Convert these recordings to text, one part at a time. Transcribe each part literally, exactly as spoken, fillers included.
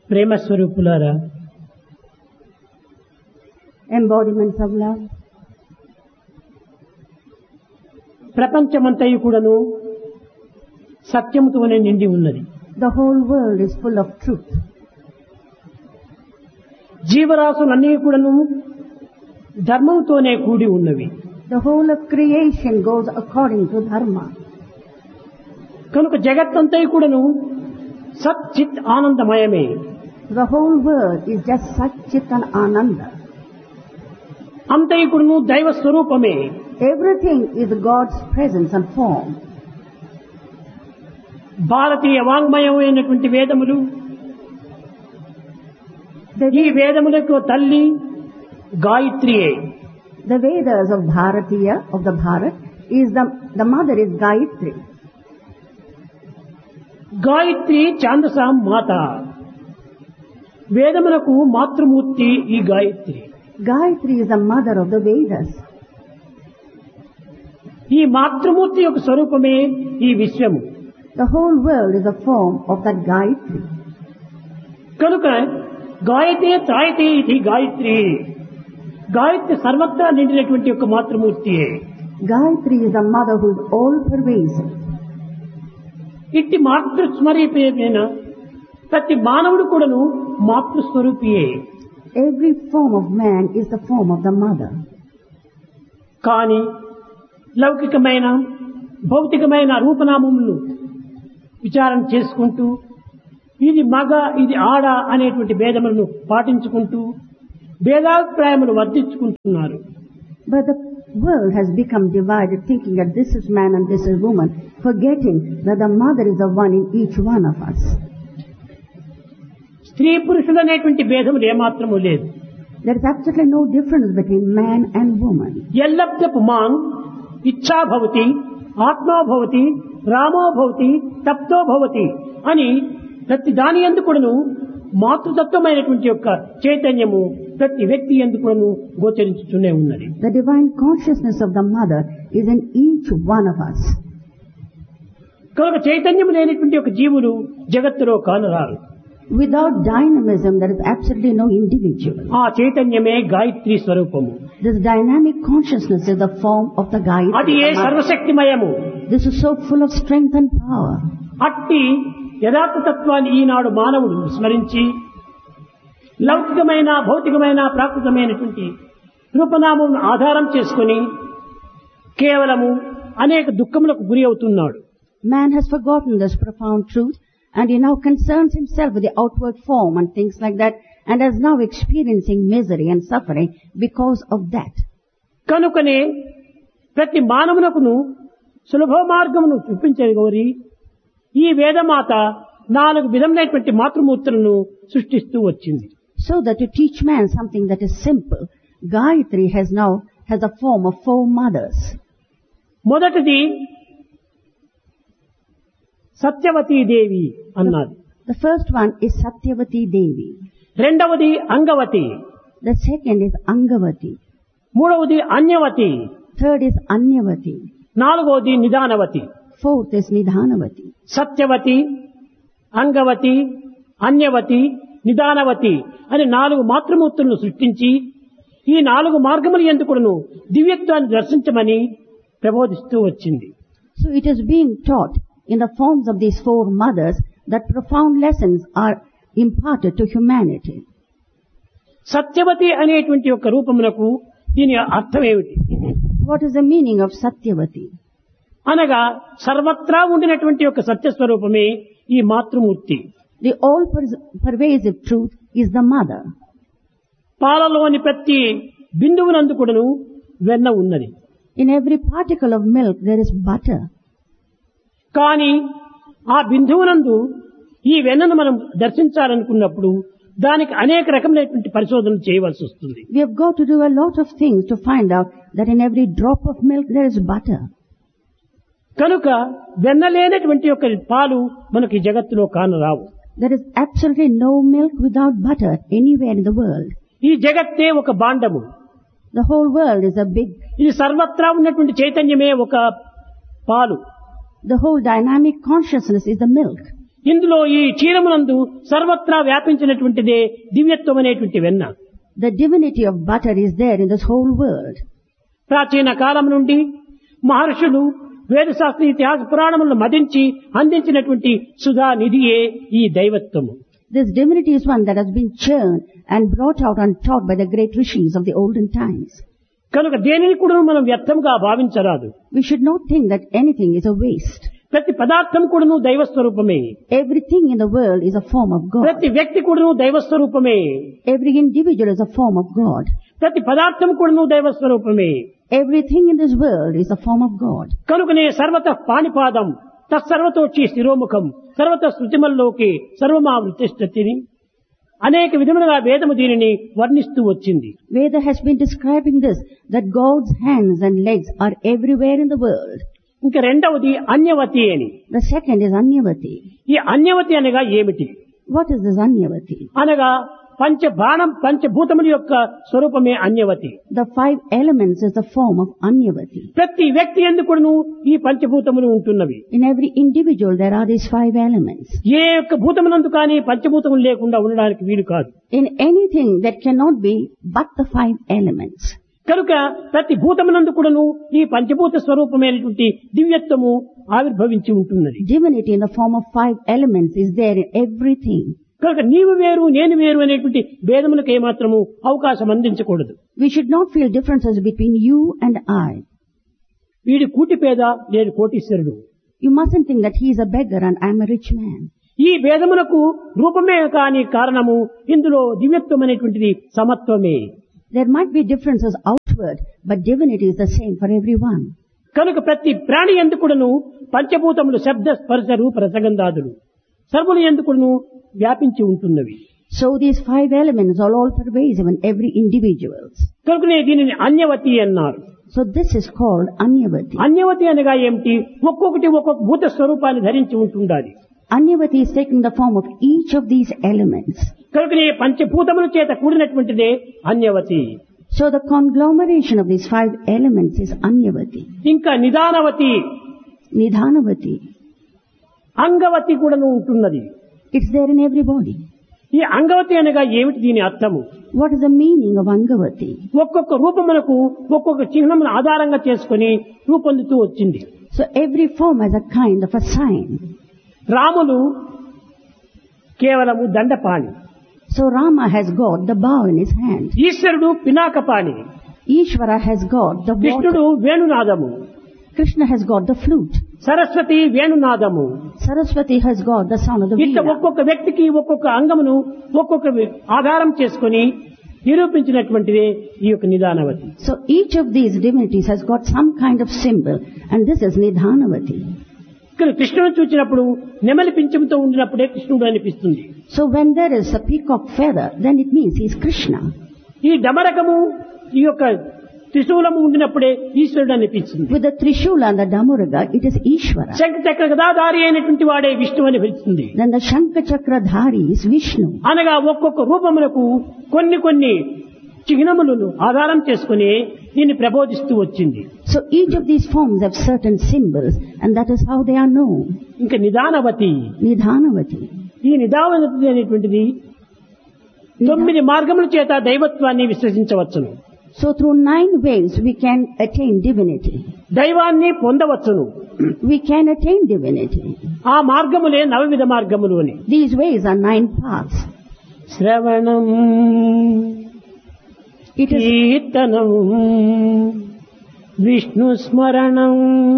ప్రేమ స్వరూపులారా, embodiments of love. ప్రపంచమంతయు కూడాను సత్యముతోనే నిండి ఉన్నది. The whole world is full of truth. జీవరాశులన్నీ కూడాను ధర్మంతోనే కూడి ఉన్నవి. The whole of creation goes according to dharma. కనుక జగత్తంతయు కూడాను సత్ చిత్ ఆనందమయమే. The whole world is just Sat Chit and Ananda. అంతయు కూడాను దైవ స్వరూపమే. Everything is God's presence and form. భారతీయ వాంగ్మయమైనటువంటి వేదములు, The, ఈ వేదములకు తల్లి గాయత్రియే. the Vedas of Bharatiya, of the Bharat, is the, the mother is Gayatri. Gayatri ఛాందసాం మాత. వేదములకు మాతృమూర్తి ఈ Gayatri. Gayatri is the mother of the Vedas. ఈ మాతృమూర్తి యొక్క స్వరూపమే ఈ విశ్వము. The whole world is a form of that Gayatri. కనుక గాయతే త్రాయతే ఇది గాయత్రి. గాయత్రి సర్వత్రా నిండినటువంటి యొక్క మాతృమూర్తియే. Gayatri is the mother who is all pervasive. ఇట్టి మాతృస్వరూపమైన ప్రతి మానవుడు కూడాను మాతృస్వరూపియే. Every form of man is the form of the mother. కానీ లౌకికమైన భౌతికమైన రూపనామములు విచారణ చేసుకుంటూ ఇది మగ ఇది ఆడ అనేటువంటి భేదములను పాటించుకుంటూ భేదాభిప్రాయములు వర్ధించుకుంటున్నారు. But the world has become divided, thinking that this is man and this is woman, forgetting that the mother is the one in each one of us. స్త్రీ పురుషులు అనేటువంటి భేదములు ఏమాత్రము లేదు. There is absolutely no difference between man and woman. ఎల్లబ్ధ పుమాన్ ఇచ్ఛా భవతి ఆత్మా భవతి రామో భవతి తప్తో భవతి అని ప్రతి దాని యందు కూడాను మాతృతత్వమైనటువంటి యొక్క చైతన్యము ప్రతి వ్యక్తి యందు కూడాను గోచరించుతూనే ఉన్నది. The divine consciousness of the mother is in each one of us. కనుక చైతన్యం లేనటువంటి ఒక జీవులు జగత్తులో కానరారు. Without dynamism, there is absolutely no individual. ఆ చైతన్యమే గాయత్రి స్వరూపము. This dynamic consciousness is the form of the Gayatri. అది ఏ సర్వశక్తిమయము. This is so full of strength and power. అట్టి యథార్థ తత్వాన్ని ఈనాడు మానవుడు స్మరించి లౌకికమైన భౌతికమైన ప్రాకృతమైనటువంటి రూపనామమును ఆధారం చేసుకుని కేవలము అనేక దుఃఖములకు గురి అవుతున్నాడు. Man has forgotten this profound truth, and he now concerns himself with the outward form and things like that, and is now experiencing misery and suffering because of that. కనుకనే ప్రతి మానవునకును సులభ మార్గమును చూపించగోరి ఈ వేదమాత నాలుగు విధములైనటువంటి మాతృమూర్తులను సృష్టిస్తూ వచ్చింది. So that to teach man something that is simple, Gayatri has now has a form of four mothers. మొదటిది సత్యవతీ దేవి అన్నది. The first one is Satyavati Devi. రెండవది Angavati. The second is Angavati. మూడవది అన్యవతి. Third is Anyavati. నాలుగవది నిదానవతి. Fourth is Nidhanavati. Satyavathi, Angavati, అన్యవతి, నిదానవతి అని నాలుగు మాతృమూర్తులను సృష్టించి ఈ నాలుగు మార్గముల యందు కూడాను దివ్యత్వాన్ని దర్శించమని ప్రబోధిస్తూ వచ్చింది. So it is being taught in the forms of these four mothers that profound lessons are imparted to humanity. Satyavathi అనేటువంటి ఒక రూపమునకు దీని అర్థం ఏమిటి? What is the meaning of Satyavati? అనగా సర్వత్రా ఉండినటువంటి ఒక సత్యస్వరూపమే ఈ మాతృమూర్తి. The all-pervasive truth is the mother. పాలలోని ప్రతి బిందువునందు కూడాను వెన్న ఉన్నది. In every particle of milk there is butter. కానీ ఆ బిందువునందు ఈ వెన్నను మనం దర్శించాలనుకున్నప్పుడు దానికి అనేక రకమైనటువంటి పరిశోధనలు చేయవలసి వస్తుంది. We have got to do a lot of things to find out that in every drop of milk there is butter. కనుక వెన్న లేనటువంటి ఒక పాలు మనకి జగత్తులో కానరావు. There is absolutely no milk without butter anywhere in the world. ఈ జగత్తే ఒక భాండము. The whole world is a big, ఇది సర్వత్రా ఉన్నటువంటి చైతన్యమే ఒక పాలు. the whole dynamic consciousness is the milk. ఈ ఇందులో ఈ క్షీరమునందు సర్వత్రా వ్యాపించినటువంటిదే దివ్యత్వం అనేటువంటి వెన్న. The divinity of butter is there in this whole world. ప్రాచీన కాలం నుండి మహర్షులు వేదశాస్త్ర ఇతిహాస పురాణములను మదించి అందించినటువంటి సుధా నిధియే ఈ దైవత్వము. This divinity is one that has been churned and brought out and taught by the great rishis of the olden times. కనుక దేనిని కూడా మనం వ్యర్థంగా భావించరాదు. We should not think that anything is a waste. ప్రతి పదార్థం కూడాను దైవ స్వరూపమే. Everything in the world is a form of God. ప్రతి వ్యక్తి కూడాను దైవ స్వరూపమే. Every individual is a form of God. ప్రతి పదార్థం కూడాను దైవ స్వరూపమే. Everything in this world is a form of God. కనుకనే సర్వత పాణిపాదం తత్సర్వతోచి శిరోముఖం సర్వత శృతిమల్లోకి సర్వమావృతిష్ఠతిని అనేక విధములుగా వేదము దీనిని వర్ణిస్తూ వచ్చింది. Veda has been describing this, that God's hands and legs are everywhere in the world. ఇంకా రెండవది అన్యవతి అని. The second is Anyavati. ఈ అన్యవతి అనగా ఏమిటి? What is this Anyavati? అనగా పంచబాణం పంచభూతముల యొక్క స్వరూపమే అన్యవతి. The five elements is the form of Anyavati. ప్రతి వ్యక్తి ఎందుకును ఈ పంచభూతములు ఉంటున్నవి. In every individual there are these five elements. ఏ యొక్క భూతమునందు కానీ పంచభూతములు లేకుండా ఉండడానికి వీలు కాదు. In anything that cannot be but the five elements. కనుక ప్రతి భూతమునందు కూడాను ఈ పంచభూత స్వరూపమైనటువంటి దివ్యత్వము ఆవిర్భవించి ఉంటున్నది. Divinity in the form of five elements is there in everything. కనుక నీవు వేరు నేను వేరు అనేటువంటి భేదములకు ఏమాత్రము అవకాశం అందించకూడదు. We should not feel differences between you and I. వీడి కూటి పేద నేను కోటీశ్వరుడు. You mustn't think that he is a beggar and I am a rich man. ఈ భేదములకు రూపమే కాని కారణము ఇందులో దివ్యత్వం అనేటువంటిది సమత్వమే. There might be differences outward, but divinity is the same for everyone. కనుక ప్రతి ప్రాణి ఎందుకును పంచభూతములు శబ్ద స్పర్శ రూప రసగంధాదులు సర్వులు ఎందుకును వ్యాపించి ఉంటున్నవి. So these five elements are all pervasive in every individual. కనుకనే దీనిని అన్యవతి అన్నారు. So this is called Anyavati. అన్యవతి అనగా ఏమిటి? ఒక్కొక్కటి ఒక్కొక్క భూత స్వరూపాన్ని ధరించి ఉంటుండాలి. Anyavati is taking the form of each of these elements. కనుకనే పంచభూతముల చేత కూడినటువంటిదే అన్యవతి. So the conglomeration of these five elements is Anyavati. ఇంకా నిదానవతి, Nidhanavati. అంగవతి కూడాను ఉంటున్నది. It's there in everybody. ఈ అంగవతి అనగా ఏమిటి? దీని అర్థము What is the meaning of Angavati? ఒక్కొక్క రూపములకు ఒక్కొక్క చిహ్నమును ఆధారంగా చేసుకుని రూపొందుతూ వచ్చింది. So every form has a kind of a sign. Ramulu కేవలము Dandapani. So Rama has got the bow in his hand. ఈశ్వరుడు Pinakapani. Ishvara has got the కృష్ణుడు water. వేణునాదము. Krishna has got the flute. Saraswati వేణునాదము. Saraswati has got the sound of the ఇట్లా veena. ఒక్కొక్క వ్యక్తికి ఒక్కొక్క అంగమును ఒక్కొక్క ఆధారం చేసుకుని నిరూపించినటువంటిదే ఈ యొక్క నిదానవతి. So each of these divinities has got some kind of symbol, and this is Nidhanavati. ఇక్కడ కృష్ణుడు చూచినప్పుడు నెమలి పింఛముతో ఉండినప్పుడే కృష్ణుడు అనిపిస్తుంది. So when there is a peacock feather, then it means he is Krishna. ఈ డమరకము ఈ యొక్క త్రిశూలము ఉండినప్పుడే ఈశ్వరుడు అనిపిస్తుంది. With the Trishula and the Damuraga, it is Ishvara. శంఖ చక్ర గదాధారి అయినటువంటి వాడే విష్ణు అని పిలుస్తుంది. Then the Shankha Chakra Dhari is Vishnu. అనగా ఒక్కొక్క రూపములకు కొన్ని కొన్ని చిహ్నములను ఆధారం చేసుకుని దీన్ని ప్రబోధిస్తూ వచ్చింది. So each of these forms have certain symbols, and that is how they are known. ఇంకా నిదానవతి, Nidhanavati. ఈ నిదానవతి అనేటువంటిది తొమ్మిది మార్గముల చేత దైవత్వాన్ని విశ్వసించవచ్చును. So through nine ways we can attain divinity. దైవాన్ని పొందవచ్చును. We can attain divinity. ఆ మార్గములే నవవిధ మార్గములు అని. These ways are nine paths. శ్రవణం, It is కీర్తనం, విష్ణు స్మరణం,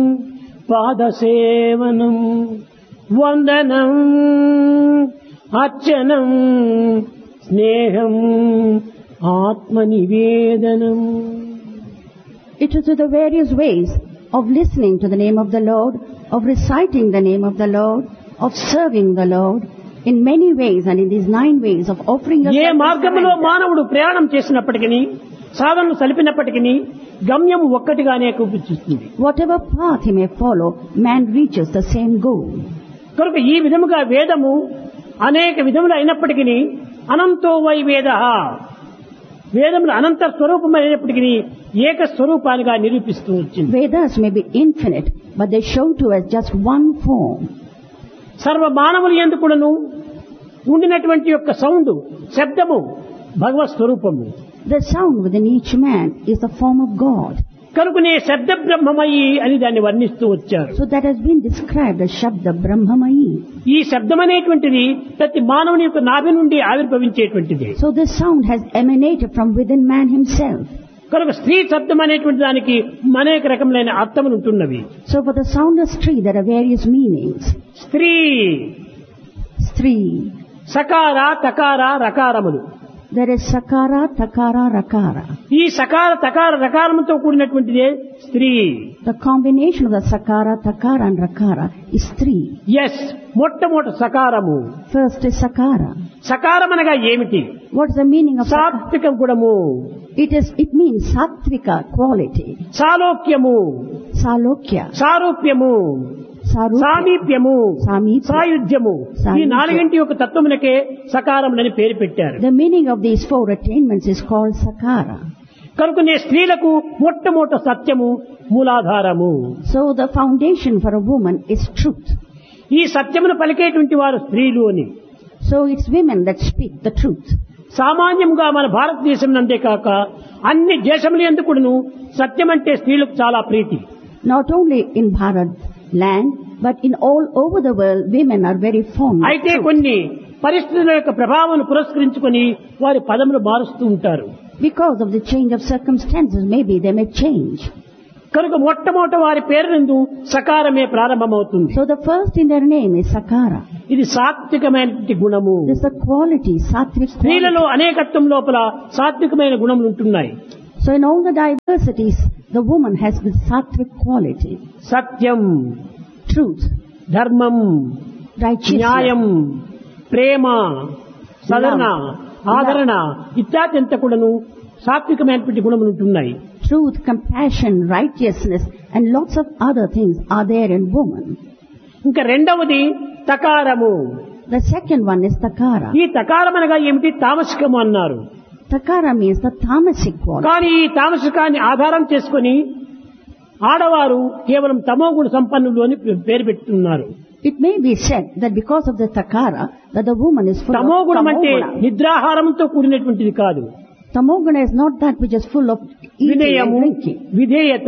పాదసేవనం, వందనం, అర్చనం, స్నేహం, ఆత్మనివేదనం. It is the various ways of listening to the name of the Lord, of reciting the name of the Lord, of serving the Lord in many ways, and in these nine ways of offering A yourself. మార్గంలో మానవుడు ప్రయాణం చేసినప్పటికీ సాధనలు సలిపినప్పటికీ గమ్యం ఒక్కటిగానే చూపిస్తుంది. Whatever path he may follow, man reaches the same goal. కనుక ఈ విధముగా వేదము అనేక విధములు అయినప్పటికీ అనంతో వై వేద, వేదములు అనంత స్వరూపమైనప్పటికీ ఏక స్వరూపానిగా నిరూపిస్తూ వచ్చింది. Vedas may be infinite, but they show to us just one form. సర్వ మానవులు ఎందుకును ఉండినటువంటి యొక్క సౌండ్ శబ్దము భగవత్ స్వరూపము. The sound within each man is the form of God. కనుకనే శబ్ద బ్రహ్మమయి అని దాన్ని వర్ణిస్తూ వచ్చారు. So that has been described as Shabda Brahmamayi. ఈ శబ్దం అనేటువంటిది ప్రతి మానవుని యొక్క నాభి నుండి ఆవిర్భవించేటువంటిది. So this sound has emanated from within man himself. కనుక స్త్రీ శబ్దం అనేటువంటి దానికి అనేక రకములైన అర్థములు ఉంటున్నవి. So for the sound of Stree there are various meanings. స్త్రీ, Stree. సకార, తకార, రకారములు. There is Sakara, Takara, Rakara. ఈ సకార తకార రకారముతో కూడినటువంటిదే స్త్రీ. The combination of the Sakara, Takara and Rakara is Stree. Yes, మొట్టమొదటి సకారము. First is Sakara. సకారం అనగా ఏమిటి? What's the meaning of Sakara? సాత్విక గుణము, It is, it means Sattvika quality. సాలోక్యము, Salokya. సారూప్యము, Sarupya. సామీప్యము, Samipya. సాయుధ్యము. ఈ సాయుధ్యం. నాలుగింటి యొక్క తత్వమునకే సకారములని పేరు పెట్టారు. The meaning of these four attainments is called Sakara. కనుకనే స్త్రీలకు మొట్టమొదటి సత్యము మూలాధారము. So the foundation for a woman is truth. ఈ సత్యమును పలికేటువంటి వారు స్త్రీలు అని. So it's women that speak the truth. సామాన్యంగా మన భారతదేశం నందే కాక అన్ని దేశములు ఎందుకును సత్యం అంటే స్త్రీలకు చాలా ప్రీతి. Not only in Bharat land, but in all over the world, women are very fond of అయితే truth. కొన్ని పరిస్థితుల యొక్క ప్రభావం పురస్కరించుకొని వారి పదములు మారుస్తూ ఉంటారు. Because of the change of circumstances, maybe they may change. కనుక మొట్టమొదట వారి పేరు నందు సకారమే ప్రారంభమవుతుంది. So the first in their name is Sakara. ఇది సాత్వికమైనటువంటి గుణము. This is the quality, Sattvic స్త్రీలలో quality. అనేకత్వం లోపల సాత్వికమైన గుణములు ఉంటున్నాయి. So in all the diversities, the woman has the Sattvic quality. Satyam, Truth, ధర్మం, righteousness, న్యాయం, ప్రేమ, సదన, ఆదరణ ఇత్యాది అంతా కూడాను సాత్వికమైనటువంటి గుణములు ఉంటున్నాయి. truth, compassion, righteousness, and lots of other things are there in woman. ఇంకా రెండవది తకారము. The second one is Takara. ఈ తకారం అనగా ఏమిటి? తామసికము అన్నారు. Takara means the tamasic quality. కానీ ఈ తామసికాన్ని ఆధారం చేసుకొని ఆడవారు కేవలం తమోగుణ సంపన్నులు అని పేరు పెట్టుతున్నారు. It may be said that because of the Takara, that the woman is full of తమోగుణం అంటే tamoguna. నిద్రాహారంతో కూడినటువంటిది కాదు. Tamoguna is not that which is full of eating and వినయము, drinking. విధేయత,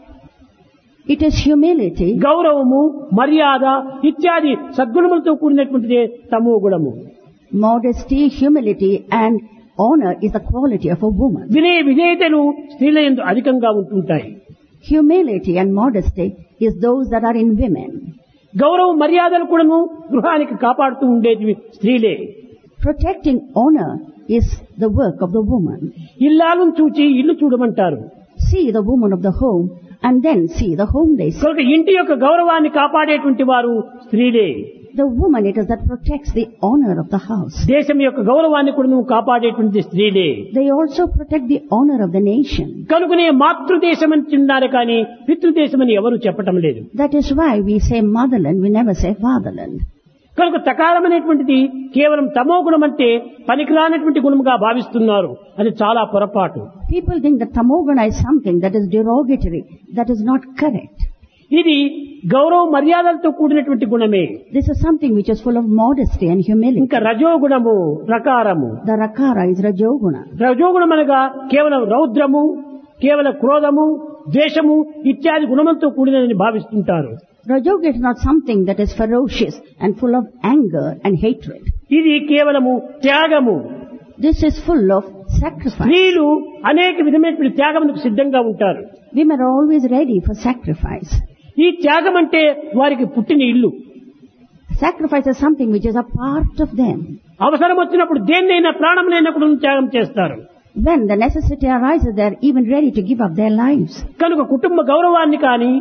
It is humility, గౌరవము, మర్యాద ఇత్యాది సద్గుణములతో కూడినటువంటిదే తమో గుణము. modesty, humility, and honor is the quality of a woman. వినయ విధేయతలు స్త్రీల యందు అధికంగా ఉంటుంటాయి. Humility and modesty is those that are in women. గౌరవ మర్యాదలు కూడాను గృహానికి కాపాడుతూ ఉండేది స్త్రీలే. Protecting honor is the work of the woman. ఇల్లాలను చూచి ఇల్లు చూడమంటారు. See the woman of the home and then see the home they see. కనుక ఇంటి యొక్క గౌరవాన్ని కాపాడేటువంటి వారు స్త్రీలే. The woman it is that protects the honor of the house. దేశం యొక్క గౌరవాన్ని కూడా నువ్వు కాపాడేటువంటి స్త్రీలే. They also protect the honor of the nation. కనుకనే మాతృదేశం అని తిన్నారు కానీ పితృదేశం అని ఎవరు చెప్పటం లేదు. That is why we say motherland, we never say fatherland. కనుక తకారం అనేటువంటిది కేవలం తమో గుణం అంటే పనికిరానటువంటి గుణముగా భావిస్తున్నారు. అది చాలా పొరపాటు. People think that tamoguna is something that is derogatory. That is not correct. ఇది గౌరవ మర్యాదలతో కూడినటువంటి గుణమే. This is something which is full of modesty and humility. ఇంకా రజోగుణము, రకారము. The rakara is rajoguna. రజోగుణం అనగా కేవలం రౌద్రము, కేవలం క్రోధము, ద్వేషము ఇత్యాది గుణములతో కూడినదని భావిస్తుంటారు. Rajoga is not something that is ferocious and full of anger and hatred. ఇది కేవలము త్యాగము. This is full of sacrifice. స్త్రీలు అనేక విధమైనటువంటి త్యాగములకు సిద్ధంగా ఉంటారు. Women are always ready for sacrifice. ఈ త్యాగం అంటే వారికి పుట్టిన ఇల్లు. Sacrifice is something which is a part of them. అవసరం వచ్చినప్పుడు దేన్నైనా ప్రాణమునైనా కూడా త్యాగం చేస్తారు. When the necessity arises, they are even ready to give up their lives. కనుక కుటుంబ గౌరవాన్ని కానీ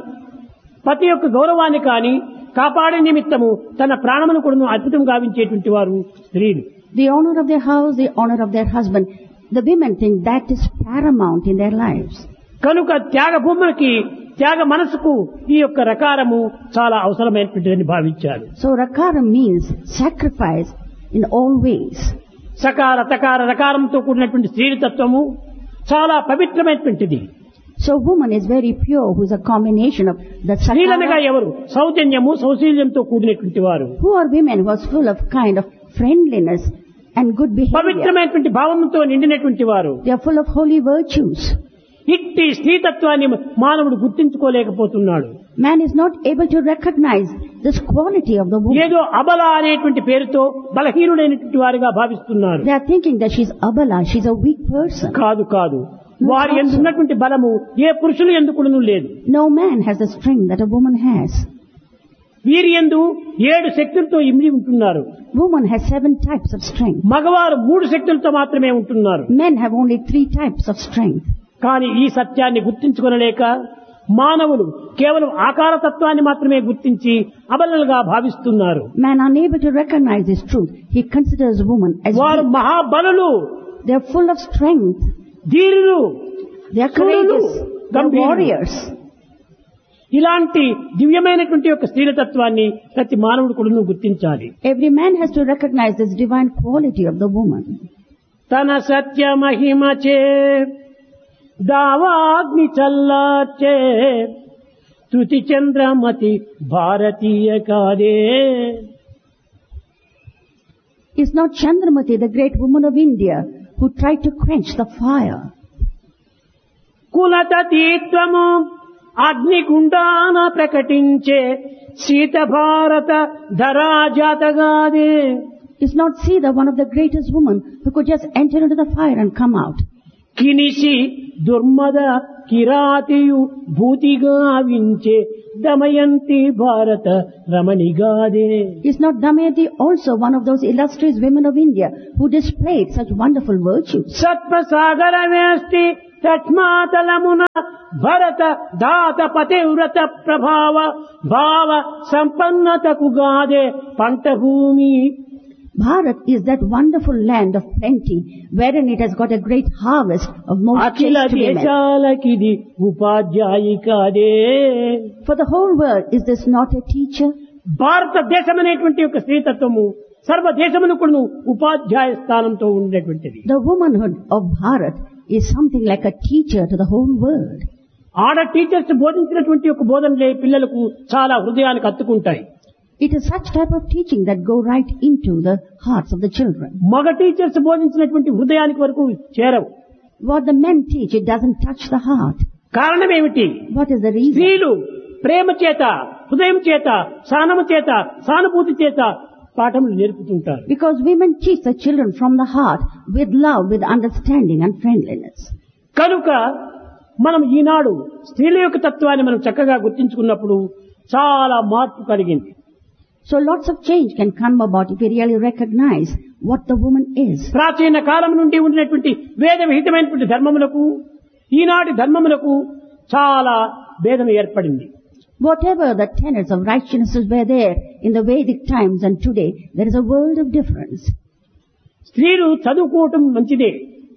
పతి యొక్క గౌరవాన్ని కానీ కాపాడే నిమిత్తము తన ప్రాణమును కూడా అద్భుతం గావించేటువంటి వారు స్త్రీలు. The honor of their house, the honor of their husband, the women think that is paramount in their lives. కనుక త్యాగ భూములకి త్యాగ మనసుకు ఈ యొక్క రకారము చాలా అవసరమైనటువంటిదని భావించారు. So rakara means sacrifice in all ways. సకార తకార రకారంతో కూడినటువంటి స్త్రీ తత్వము చాలా పవిత్రమైనటువంటిది. So woman is very pure, who is a combination of the స్త్రీలనగా sakara. ఎవరు? సౌజన్యము సౌశీల్యంతో కూడినటువంటి వారు, Who are women who are full of kind of friendliness and good behavior. పవిత్రమైనటువంటి భావంతో నిండినటువంటి వారు. They are full of holy virtues. ఇట్టి స్త్రీతత్వాన్ని మానవుడు గుర్తించుకోలేకపోతున్నాడు. Man is not able to recognize this quality of the woman. ఏదో అబల అనేటువంటి పేరుతో బలహీనుడైనటువంటి వారిగా భావిస్తున్నారు. They are thinking that she's abala, she's a weak person. కాదు కాదు, వారి యందు ఉన్నటువంటి బలము ఏ పురుషులు ఎందుకును లేదు. No man has the strength that a woman has. వీరి యందు ఏడు శక్తులతో ఇమిడి ఉంటున్నారు. Woman has seven types of strength. మగవారు మూడు శక్తులతో మాత్రమే ఉంటున్నారు. Men have only three types of strength. కానీ ఈ సత్యాన్ని గుర్తించుకొనలేక మానవులు కేవలం ఆకారతత్వాన్ని మాత్రమే గుర్తించి అబలలుగా భావిస్తున్నారు. Man unable to recognize this truth, he considers woman as వారు weak. మహాబలులు, They are full of strength. ధీరులు, They are శూరులు, courageous. They are గంభీరులు. warriors. ఇలాంటి దివ్యమైనటువంటి యొక్క స్త్రీలతత్వాన్ని ప్రతి మానవుడు కూడా గుర్తించాలి. Every man has to recognize this divine quality of the woman. తన సత్య మహిమచే దావాగ్ని చల్లార్చే తృతి చంద్రమతి భారతీయ కాదే. Is not Chandramati, the great woman of India, who tried to quench the fire? కులతీత్వము అగ్నిగుండాన ప్రకటించే సీత భారత ధరాజాతగాదే. Is not Sita one of the greatest women who could just enter into the fire and come out? కినిసి దుర్మద కిరాతియు భూతిగా వించే Damayanti భారత రమణిగాదే. Is not Damayanti also one of those illustrious women of India who displayed such wonderful virtues? సత్వసాగర వేష్టి తస్మాతలమున భరత దాత పతివ్రత ప్రభావ భావ సంపన్నతకు గాదే పంట భూమి. Bharat is that wonderful land of plenty wherein it has got a great harvest of most Akhila chaste women. దేశాలకిది ఉపాధ్యాయికాదే. For the whole world, is this not a teacher? భారతదేశం అనేటువంటి యొక్క స్త్రీతత్వము సర్వదేశమును కూడా ఉపాధ్యాయ స్థానంతో ఉండేటువంటిది. The womanhood of Bharat is something like a teacher to the whole world. ఆడ teachers బోధించినటువంటి యొక్క బోధనలే పిల్లలకు చాలా హృదయానికి హత్తుకుంటాయి. It is such type of teaching that go right into the hearts of the children. మగ టీచర్స్ బోధించినటువంటి హృదయానికి వరకు చేరవు. What the men teach, it doesn't touch the heart. కారణం ఏమిటి? What is the reason? స్త్రీలు ప్రేమ చేత, హృదయం చేత, సహనము చేత, సానుభూతి చేత పాఠములు నేర్పుతుంటారు. Because women teach the children from the heart with love, with understanding and friendliness. కనుక మనం ఈనాడు స్త్రీల యొక్క తత్వాన్ని మనం చక్కగా గుర్తించుకున్నప్పుడు చాలా మార్పు కలిగింది. So lots of change can come about if we really recognize what the woman is. ప్రాచీన కాలం నుండి ఉండినటువంటి వేద విహితమైనటువంటి ధర్మములకు ఈనాటి ధర్మములకు చాలా భేదం ఏర్పడింది. Whatever the tenets of righteousness were there in the Vedic times and today, there is a world of difference. స్త్రీలు చదువుకోవటం మంచిదే,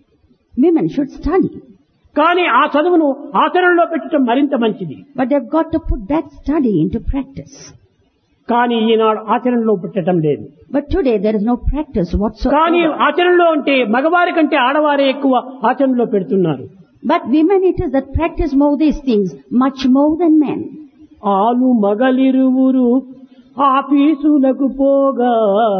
Women should study, కానీ ఆ చదువును ఆచరణలో పెట్టడం మరింత మంచిది. but they've got to put that study into practice. కానీ ఈనాడు ఆచరణలో పెట్టడం లేదు. But today there is no practice కానీ whatsoever. ఆచరణలో అంటే మగవారి కంటే ఆడవారే ఎక్కువ ఆచరణలో పెడుతున్నారు. But women it is that practice more these things much more than men. ఆలు మగలిరువురు ఆఫీసులకు పోగా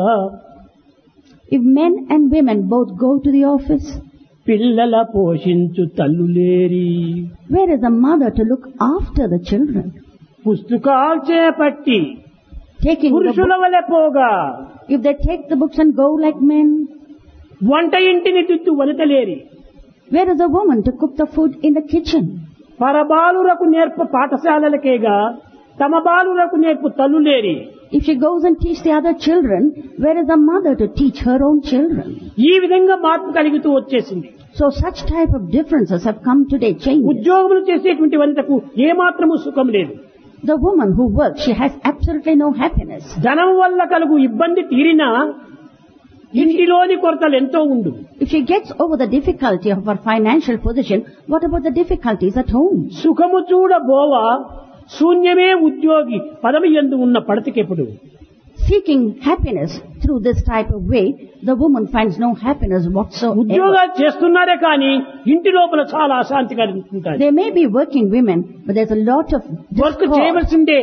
If men and women both go to the office, పిల్లల పోషించు తల్లులేరి where is the mother to look after the children? పుస్తకాలు చేపట్టి Taking the పురుషుల book, వలె పోగా if they take the books and go like men, వంట ఇంటిని దిద్దు వనితలేరి where is the woman to cook the food in the kitchen? పరబాలురకు నేర్ప పాఠశాలలకేగా తమ బాలులకు నేర్పు తల్లులేరి. If she goes and teach the other children, where is the mother to teach her own children? ఈ విధంగా మార్పు కలుగుతూ వచ్చేసింది. So such type of differences have come today, changes. ఉద్యోగములు చేసేటువంటి వనితకు ఏమాత్రము సుఖం లేదు. The woman who works, she has absolutely no happiness. ధనం వల్ల కలుగు ఇబ్బంది తీరినా ఇంటిలోని కొరతలు ఎంతో ఉండు. If she gets over the difficulty of her financial position, what about the difficulties at home? సుఖము చూడ బోవ శూన్యమే ఉద్యోగి పదవి యందు ఉన్న పడతికెప్పుడు. seeking happiness through this type of way, the woman finds no happiness whatsoever. ఉద్యోగాలు చేస్తున్నారే కానీ ఇంటి లోపల చాలా అశాంతి కలుగుతుంటాయి. They may be working women, but there's a lot of work discord. చేయవలసిందే,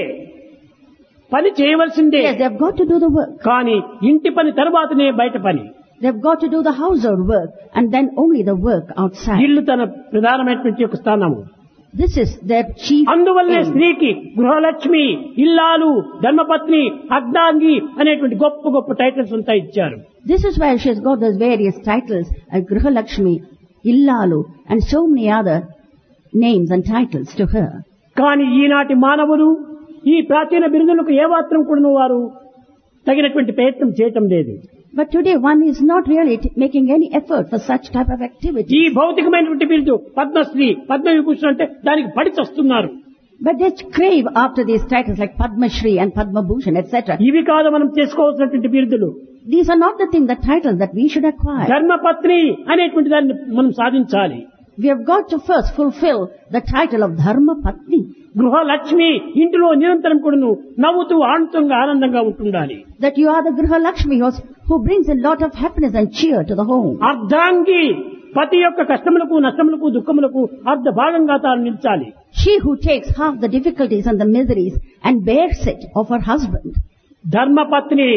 పని చేయవలసిందే. Yes, they've got to do the work. కానీ ఇంటి పని తర్వాతనే బయట పని. They've got to do the household work and then only the work outside. ఇల్లు తన ప్రధానమైనటువంటి ఒక స్థానము. This is their chief అందువల్లనే aim. స్త్రీకి గృహలక్ష్మి, ఇల్లాలు, ధర్మపత్ని, అర్ధాంగి అనేటువంటి గొప్ప గొప్ప టైటిల్స్ అంతా ఇచ్చారు. This is why she has got those various titles like Grihalakshmi, Illalu and so many other names and titles to her. కానీ ఈనాటి మానవులు ఈ ప్రాచీన బిరుదులకు ఏమాత్రం కూడా వారు తగినటువంటి ప్రయత్నం చేయటం లేదు. But today one is not really t- making any effort for such type of ఈ activity. భౌతికమైనటువంటి బిరుదు పద్మశ్రీ, పద్మవిభూషణ్ అంటే దానికి పడి చస్తున్నారు. But they crave after these titles like Padma Shri and Padma Bhushan, et cetera. ఇవి కాదు మనం చేసుకోవాల్సినటువంటి బిరుదులు. These are not the thing, the titles that we should acquire. ధర్మపత్ని అనేటువంటి దాన్ని మనం సాధించాలి. We have got to first fulfill the title of Dharma Patni. గృహలక్ష్మి, ఇంటిలో నిరంతరం కూడాను నవ్వుతూ ఆనందంగా ఆనందంగా ఉంటుండాలి. That you are the Griha Lakshmi who's- who brings a lot of happiness and cheer to the home. అర్ధాంగి, పతి యొక్క కష్టములకు నష్టములకు దుఃఖములకు అర్ధ భాగంగా తాను నిల్చాలి. She who takes half the difficulties and the miseries and bears it of her husband. ధర్మపత్ని,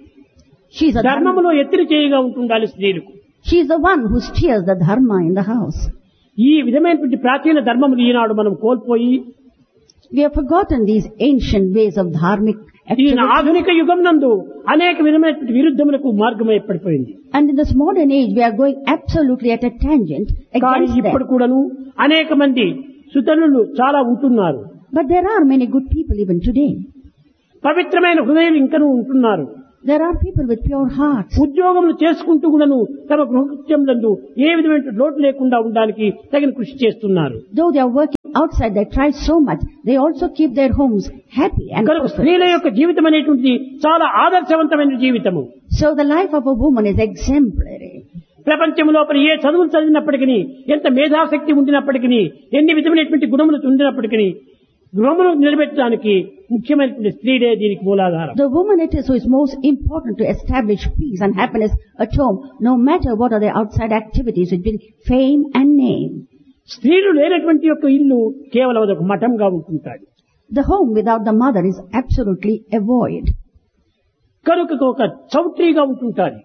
She is a dharma. ధర్మములో ఎత్తిరి చేయిగా ఉంటుండాలి స్త్రీలకు. She is the one who steers the dharma in the house. ఈ విధమైనటువంటి ప్రాచీన ధర్మములు ఈనాడు మనం కోల్పోయి We have forgotten these ancient ways of dharmic ఈ activities. ఆధునిక యుగం నందు అనేక విధమైనటువంటి విరుద్ధములకు మార్గం ఏర్పడిపోయింది. And in this modern age, we are going absolutely at a tangent కానీ against ఇప్పుడు them. కూడాను అనేక మంది సుతనులు చాలా ఉంటున్నారు. But there are many good people even today. పవిత్రమైన హృదయాలు ఇంకనూ ఉంటున్నారు. There are people with pure hearts. ఉద్యోగములు చేసుకుంటూ కూడాను తమ గృహకృత్యములందు ఏ విధమైన లోటు లేకుండా ఉండడానికి తగిన కృషి చేస్తున్నారు. Though they are working outside, they try so much. They also keep their homes happy and కనుక fulfilled. స్త్రీల యొక్క జీవితం అనేటువంటిది చాలా ఆదర్శవంతమైన జీవితము. So the life of a woman is exemplary. ప్రపంచం లోపల ఏ చదువులు చదివినప్పటికీ, ఎంత మేధాశక్తి ఉండినప్పటికీ, ఎన్ని విధమైనటువంటి గుణములు ఉండినప్పటికీ గృహమును నిలబెట్టడానికి ముఖ్యమైనటువంటి స్త్రీలే దీనికి మూలాధారం. The woman it is who is most important to establish peace and happiness at home, no matter what are the outside activities, it be fame and name. స్త్రీలు లేనటువంటి యొక్క ఇల్లు కేవలం అదొక మఠంగా ఉంటుంటాడు. The home without the mother is absolutely a void. కనుక ఒక చౌట్రీగా ఉంటుంటాడు.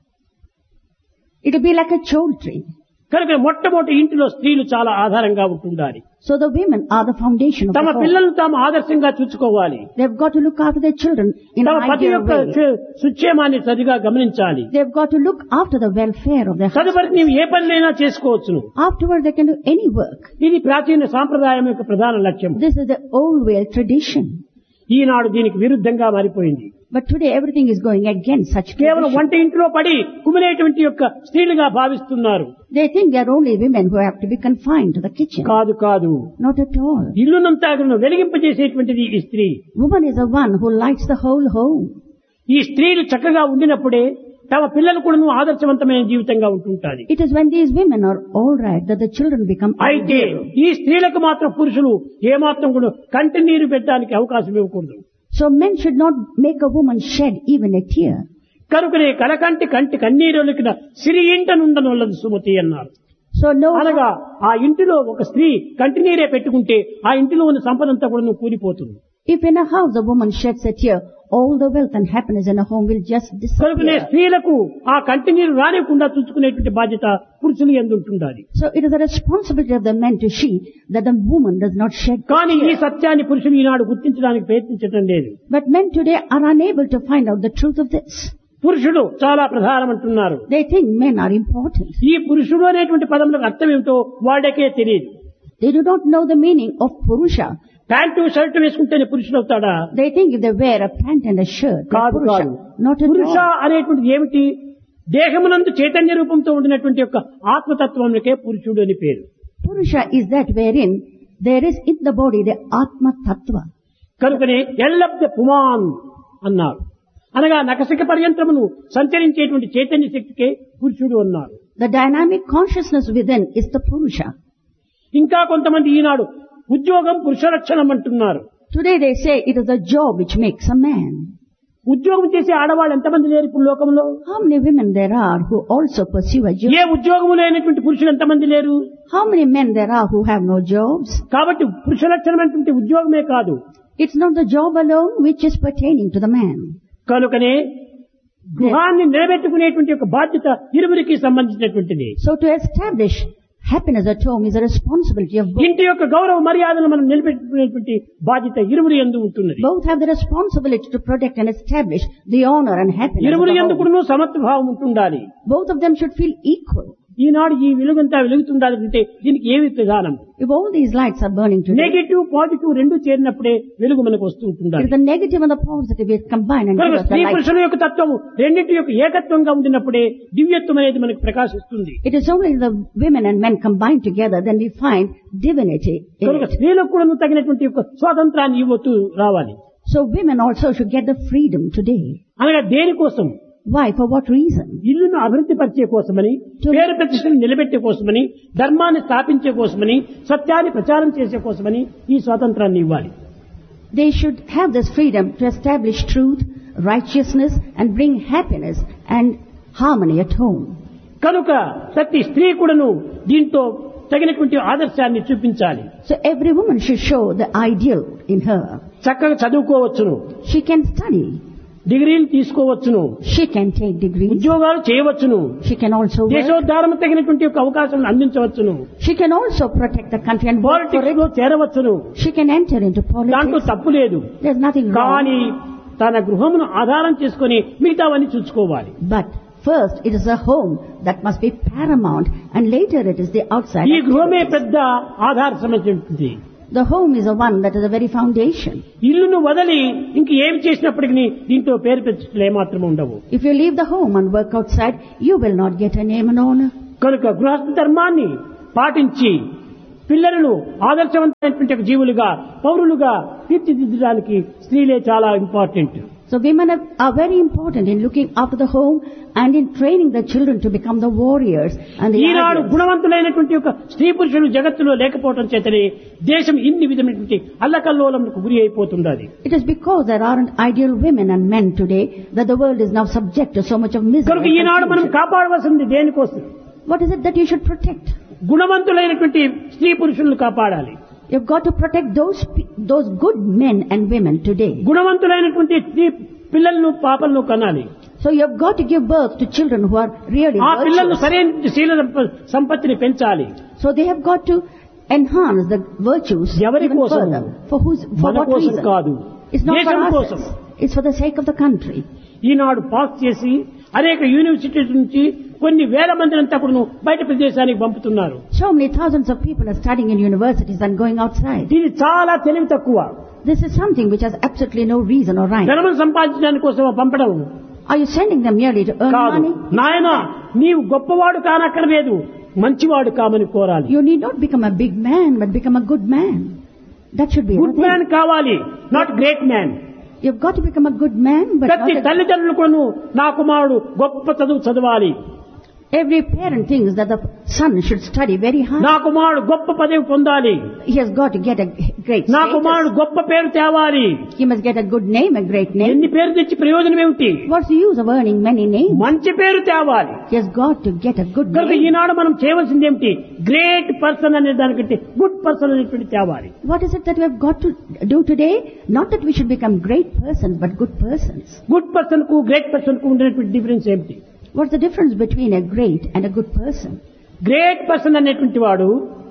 It will be like a choultry. కనుక మొట్టమొదటి ఇంటిలో స్త్రీలు చాలా ఆధారంగా ఉంటుండాలి. So the women are the foundation of తమ the home. పిల్లలను తాము ఆదర్శంగా చూసుకోవాలి. They've got to look after their children in తమ an పతి ideal యొక్క way. సు- సుక్షేమాన్ని సరిగా గమనించాలి. They've got to look after the welfare of their husband. తదుపరి నీవు ఏ పనినైనా చేసుకోవచ్చును. Afterward, they can do any work. ఇది ప్రాచీన సాంప్రదాయం యొక్క ప్రధాన లక్ష్యం. This is the old way tradition. ఈనాడు దీనికి విరుద్ధంగా మారిపోయింది. But today, everything is going against such కేవలం tradition. వంట ఇంటిలో పడి కుమిలేటువంటి యొక్క స్త్రీలుగా భావిస్తున్నారు. They think they are only women who have to be confined to the kitchen. కాదు కాదు, Not at all. ఇల్లునంతా వెలిగింపజేసేటువంటిది ఈ స్త్రీ. Woman is the one who lights the whole home. ఈ స్త్రీలు చక్కగా ఉండినప్పుడే తమ పిల్లలు కూడా ఆదర్శవంతమైన జీవితంగా ఉంటుంటారు. It is when these women are all right that the children become అయితే ideal. ఈ స్త్రీలకు మాత్రం పురుషులు ఏమాత్రం కూడా కంటి నీరు పెట్టడానికి అవకాశం ఇవ్వకూడదు. So men should not make a woman shed even a tear. కనుకనే కలకంటి కంటి కన్నీరులకిన సిరి ఇంట నుండనొల్లదు సుమతి అన్నారు. So no, అనగా ఆ ఇంటిలో ఒక స్త్రీ కంటినీరే పెట్టుకుంటే ఆ ఇంటిలో ఉన్న సంపదంతా కూడా కూలిపోతుంది. if in a house a woman sheds a tear, all the wealth and happiness in a home will just కనుకనే disappear. స్త్రీలకు ఆ కంటినీరు రానికుండా చూసుకునేటువంటి బాధ్యత పురుషులు ఎందుంటుండాలి. So it is a responsibility of the men to see that the woman does not shed కానీ ఈ tear. సత్యాన్ని పురుషులు ఈనాడు గుర్తించడానికి ప్రయత్నించడం లేదు. But men today are unable to find out the truth of this. పురుషుడు చాలా ప్రధానమంటున్నారు. They think men are important. ఈ పురుషుడు అనేటువంటి పదములకు అర్థం ఏమిటో వాళ్ళకే తెలియదు. They do not know the meaning of Purusha. Pant shirt వేసుకుంటేనే పురుషుడు అవుతాడా? They think if they wear a pant and a shirt, they're కాదు Purusha. కాదు. Not at పురుష all. అనేటువంటిది ఏమిటి? దేహమునందు చైతన్య రూపంతో ఉండినటువంటి యొక్క ఆత్మతత్వములకే పురుషుడు అని పేరు. Purusha is that wherein there is in the body the Atma Tattva. కనుకనే ఎల్లబ్ద పుమాన్ అన్నారు. అనగా నకసిక పర్యంతమును సంచరించేటువంటి చైతన్య శక్తికే పురుషుడు అన్నారు. The dynamic consciousness within is the Purusha. ఇంకా కొంతమంది ఈనాడు ఉద్యోగం పురుష లక్షణం అంటున్నారు. Today they say it is a job which makes a man. ఉద్యోగం చేసే ఆడవాళ్ళు ఎంతమంది లేరు ఇప్పుడు లోకంలో? How many women there are who also pursue a job? ఏ ఉద్యోగం లేనటువంటి పురుషులు ఎంతమంది లేరు? How many men there are who have no jobs? కాబట్టి పురుష లక్షణమైనటువంటి ఉద్యోగమే కాదు. It's not the job alone which is pertaining to the man. కనుకనే గృహాన్ని నిలబెట్టుకునేటువంటి ఒక బాధ్యత ఇరువురికి సంబంధించినటువంటిది. So to establish happiness at home is a responsibility of both. ఇంటి యొక్క గౌరవ మర్యాదలు మనం నిలబెట్టుకునేటువంటి బాధ్యత ఇరువురి యందు ఉంటున్నది. Both have the responsibility to protect and establish the honor and happiness ఇరువురి of the యందు home. కూడా సమత్వభావం ఉంటుండాలి. Both of them should feel equal. ఈనాడు ఈ వెలుగంతా వెలుగుతుండాలి అంటే దీనికి ఏమి ప్రధానం? If all these lights are burning today, negative positive రెండు చేరినప్పుడే వెలుగు మనకు వస్తూ if ఉంటుండాలి. the negative and the positive is combined and give కనుక us the స్త్రీ light, పురుషుల యొక్క తత్వము రెండింటి యొక్క ఏకత్వంగా ఉండినప్పుడే దివ్యత్వం అనేది మనకు ప్రకాశిస్తుంది. it is only the women and men combined together then we find divinity in కనుక it. స్త్రీలకు కూడా తగినటువంటి యొక్క స్వాతంత్రాన్ని ఇవ్వతూ రావాలి. So women also should get the freedom today. అనగా దేనికోసం? Why? For what reason? ఇల్లును అభివృద్ధి పరిచే కోసమని, పేరు ప్రతిష్టలు నిలబెట్టే కోసమని, ధర్మాన్ని స్థాపించే కోసమని, సత్యాన్ని ప్రచారం చేసే కోసమని ఈ స్వాతంత్రాన్ని ఇవ్వాలి. They should have this freedom to establish truth, righteousness and bring happiness and harmony at home. కనుక ప్రతి స్త్రీ కూడాను దీంతో తగినటువంటి ఆదర్శాన్ని చూపించాలి. So every woman should show the ideal in her. చక్కగా చదువుకోవచ్చును, She can study. డిగ్రీలు తీసుకోవచ్చును, She can take degrees. ఉద్యోగాలు చేయవచ్చును, She can also work. దేశోద్ధారణ తగినటువంటి యొక్క అవకాశాలను అందించవచ్చును, She can also protect the country and work for politics it. లో చేరవచ్చును. She can enter into దాంట్లో politics. తప్పు లేదు. There's nothing wrong. కానీ తన గృహమును ఆధారం చేసుకుని మిగతావన్నీ చూసుకోవాలి. But first it is a home that must be paramount and later it is the outside. ఈ గృహమే activities. పెద్ద ఆధార సమస్య. The home is the one that is the very foundation. ఇల్లును వదిలి ఇంక ఏమి చేసినప్పటికీ దీంట్లో పేరు ప్రతిష్టలు ఏమాత్రం ఉండవు. If you leave the home and work outside, you will not get a name and honor. కనుక గృహస్థ ధర్మాన్ని పాటించి పిల్లలను ఆదర్శవంతమైనటువంటి ఒక జీవులుగా, పౌరులుగా తీర్చిదిద్దడానికి స్త్రీలే చాలా important. So women are, are very important in looking after the home and in training the children to become the warriors and the Eenadu ideals. గుణవంతులైనటువంటి ఒక స్త్రీ పురుషులు జగత్తులో లేకపోవడం చేతనే దేశం ఇన్ని విధమైనటువంటి అల్లకల్లోలంకు గురి అయిపోతుండాలి. It is because there aren't ideal women and men today that the world is now subject to so much of misery. కనుక and ఈనాడు మనం confusion. కాపాడవలసింది దేనికోసం? What is it that you should protect? గుణవంతులైనటువంటి స్త్రీ పురుషులను కాపాడాలి. You've got to protect those pe- those good men and women today. గుణవంతులైనటువంటి స్త్రీ పిల్లలను పాపలను కనాలి. So you've got to give birth to children who are really ఆ పిల్లలను virtuous. సరైన శీల సంప- సంపత్తిని పెంచాలి. So they have got to enhance the virtues ఎవరి even కోసం? further. For whose? For మన what కోసం reason? కాదు, It's not for దేశం us. కోసం. It's for the sake of the country. Eenadu pass చేసి అనేక యూనివర్సిటీల నుంచి కొన్ని వేల మంది అంతా కూడా బయట ప్రదేశానికి పంపుతున్నారు. So many thousands of people are studying in universities and going outside. ఇది చాలా తెలివి తక్కువ. This is something which has absolutely no reason or right. ధనము సంపాదించడానికి కోసం పంపడం Are you sending them merely to earn కాదు. money? నాయన నీవు గొప్పవాడు కానక్కర్లేదు, మంచివాడు కామని కోరాలి. You need not become a big man, but become a good man. That should be good your man thing. కావాలి, not great man. You've got to become a good man, but ప్రతి not a... తల్లిదండ్రులు కూడా నా కుమారుడు గొప్ప చదువు చదవాలి, Every parent thinks that the son should study very hard. నా కుమారుడు గొప్ప పదవి పొందాలి, He has got to get a great నా status. కుమారుడు గొప్ప పేరు తేవాలి. He must get a good name, a great name. ఎన్ని పేరు తెచ్చి ప్రయోజనం ఏమిటి? What's the use of earning many names? మంచి పేరు తేవాలి. He has got to get a good కనుక name. ఈనాడు మనం చేయవలసింది ఏమిటి? గ్రేట్ పర్సన్ అనే దానికంటే గుడ్ పర్సన్ అనేటువంటి తేవాలి. What is it that we have got to do today? Not that we should become great persons, but good persons. Good person కు great person కు ఉండేటువంటి డిఫరెన్స్ ఏమిటి? What's the difference between a great and a good person? Great person అనేటువంటి వాడు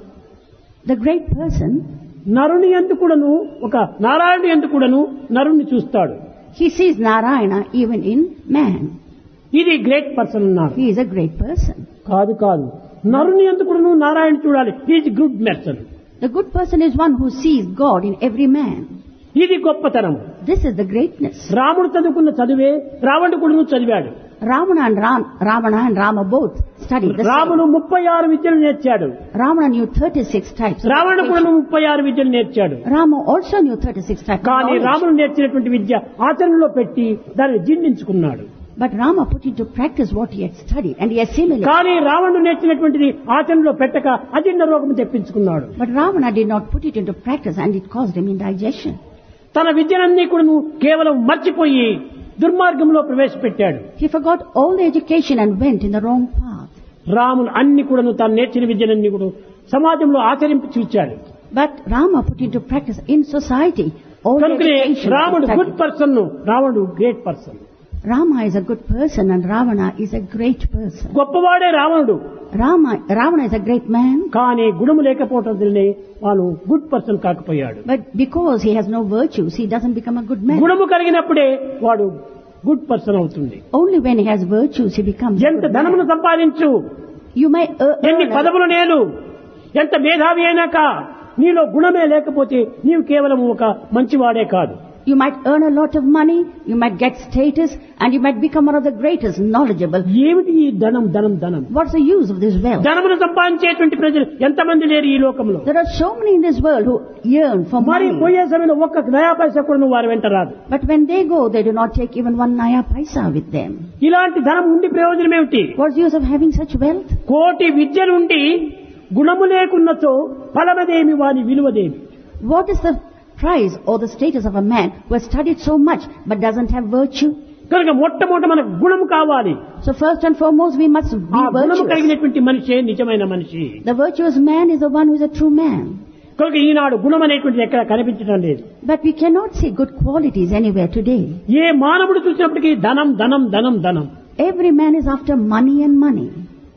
The great person, నరుని యందు కూడాను, ఒక నారాయణుని యందు కూడాను నరుణ్ణి చూస్తాడు. he sees Narayana even in man. ఇది గ్రేట్ పర్సన్ అన్నారు. He is a great person. కాదు కాదు, నరుని యందు కూడాను నారాయణ చూడాలి. Is good person. The good person is one who sees God in every man. ఇది గొప్పతనం. This is the greatness. రాముడు చదువుకున్న చదివే రావణుడు కూడాను చదివాడు. Ravana and Ram, Ravana and Rama both studied the రాముడు same. ముప్పై ఆరు విద్యలు నేర్చాడు. Ravana knew thirty-six types of రావణుడు education. కూడాను ముప్పై ఆరు విద్యలు నేర్చాడు. Rama also knew thirty-six types of కానీ knowledge. రాముడు నేర్చినటువంటి విద్య ఆచరణలో పెట్టి దాన్ని జీర్ణించుకున్నాడు. But Rama put into practice what he had studied and he assimilated. కానీ రావణుడు నేర్చినటువంటిది ఆచరణలో పెట్టక అజీర్ణ రోగం తెప్పించుకున్నాడు. But Ravana did not put it into practice and it caused him indigestion. తన విద్యలన్నీ కూడా కేవలం మర్చిపోయి దుర్మార్గంలో ప్రవేశపెట్టాడు. He forgot all the education and went in the wrong path. రాముడు అన్ని కూడాను తాను నేర్చిన విద్యలన్నీ కూడా సమాజంలో ఆచరించి చూచాడు. But Rama put into practice in society all the కనుకనే education. రాముడు గుడ్ పర్సన్, రావణుడు great person. Rama is a good person and Ravana is a great person. గొప్పవాడే రావణుడు. Rama, Ravana is a great man. కానీ గుణము లేకపోవటం వల్లనే వాడు good person కాకపోయాడు. But because he has no virtues, he doesn't become a good man. గుణము కలిగినప్పుడే వాడు good person అవుతుంది. Only when he has virtues, he becomes a ఎంత good ధనమును man. సంపాదించు, You may earn, ఎన్ని పదవులు నేలు, ఎంత మేధావి అయినాక నీలో గుణమే లేకపోతే నీవు కేవలం ఒక మంచివాడే కాదు. you might earn a lot of money, you might get status, and you might become one of the greatest, knowledgeable. ఏమిటి ఈ ధనం ధనం ధనం? What's the use of this wealth? ధనమును సంపాదించేటువంటి ప్రజలు ఎంతమంది లేరు ఈ లోకంలో? There are so many in this world who yearn for మరి money. పోయే సమయంలో ఒక్క నయా పైసా కూడా నువ్వు వారి వెంట రాదు. But when they go, they do not take even one naya paisa with them. ఇలాంటి ధనం ఉండి ప్రయోజనం ఏమిటి? What's the use of having such wealth? కోటి విద్యలుండి గుణము లేకున్నచో ఫలమదేమి వాని విలువదేమి? What is the price or the status of a man who has studied so much but doesn't have virtue? కనుక మొట్టమొదట మనకు గుణము కావాలి. So first and foremost, we must ఆ be గుణము virtuous. కలిగినటువంటి మనిషే నిజమైన మనిషి. The virtuous man is the one who is a true man. కనుక ఈనాడు గుణం అనేటువంటిది ఎక్కడ కనిపించడం లేదు. But we cannot see good qualities anywhere today. ఏ మానవుడు చూసినప్పటికీ ధనం ధనం ధనం ధనం. Every man is after money and money.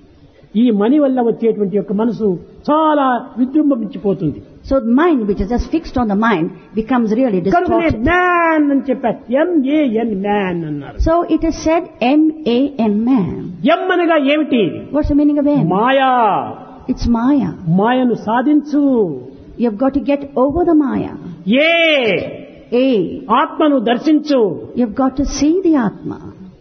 ఈ మనీ వల్ల వచ్చేటువంటి యొక్క మనసు చాలా విజృంభించిపోతుంది. So the mind, which is just fixed on the mind, becomes really కనుకనే distorted. మ్యాన్ అని చెప్పారు. ఎంఏఎన్ మ్యాన్ అన్నారు. So it is said M A N man. ఎం అనగా ఏమిటి? What's the meaning of M? Maya. It's Maya. మాయను సాధించు. You've got to get over the Maya. A A. ఆత్మను దర్శించు. You've got to see the Atma.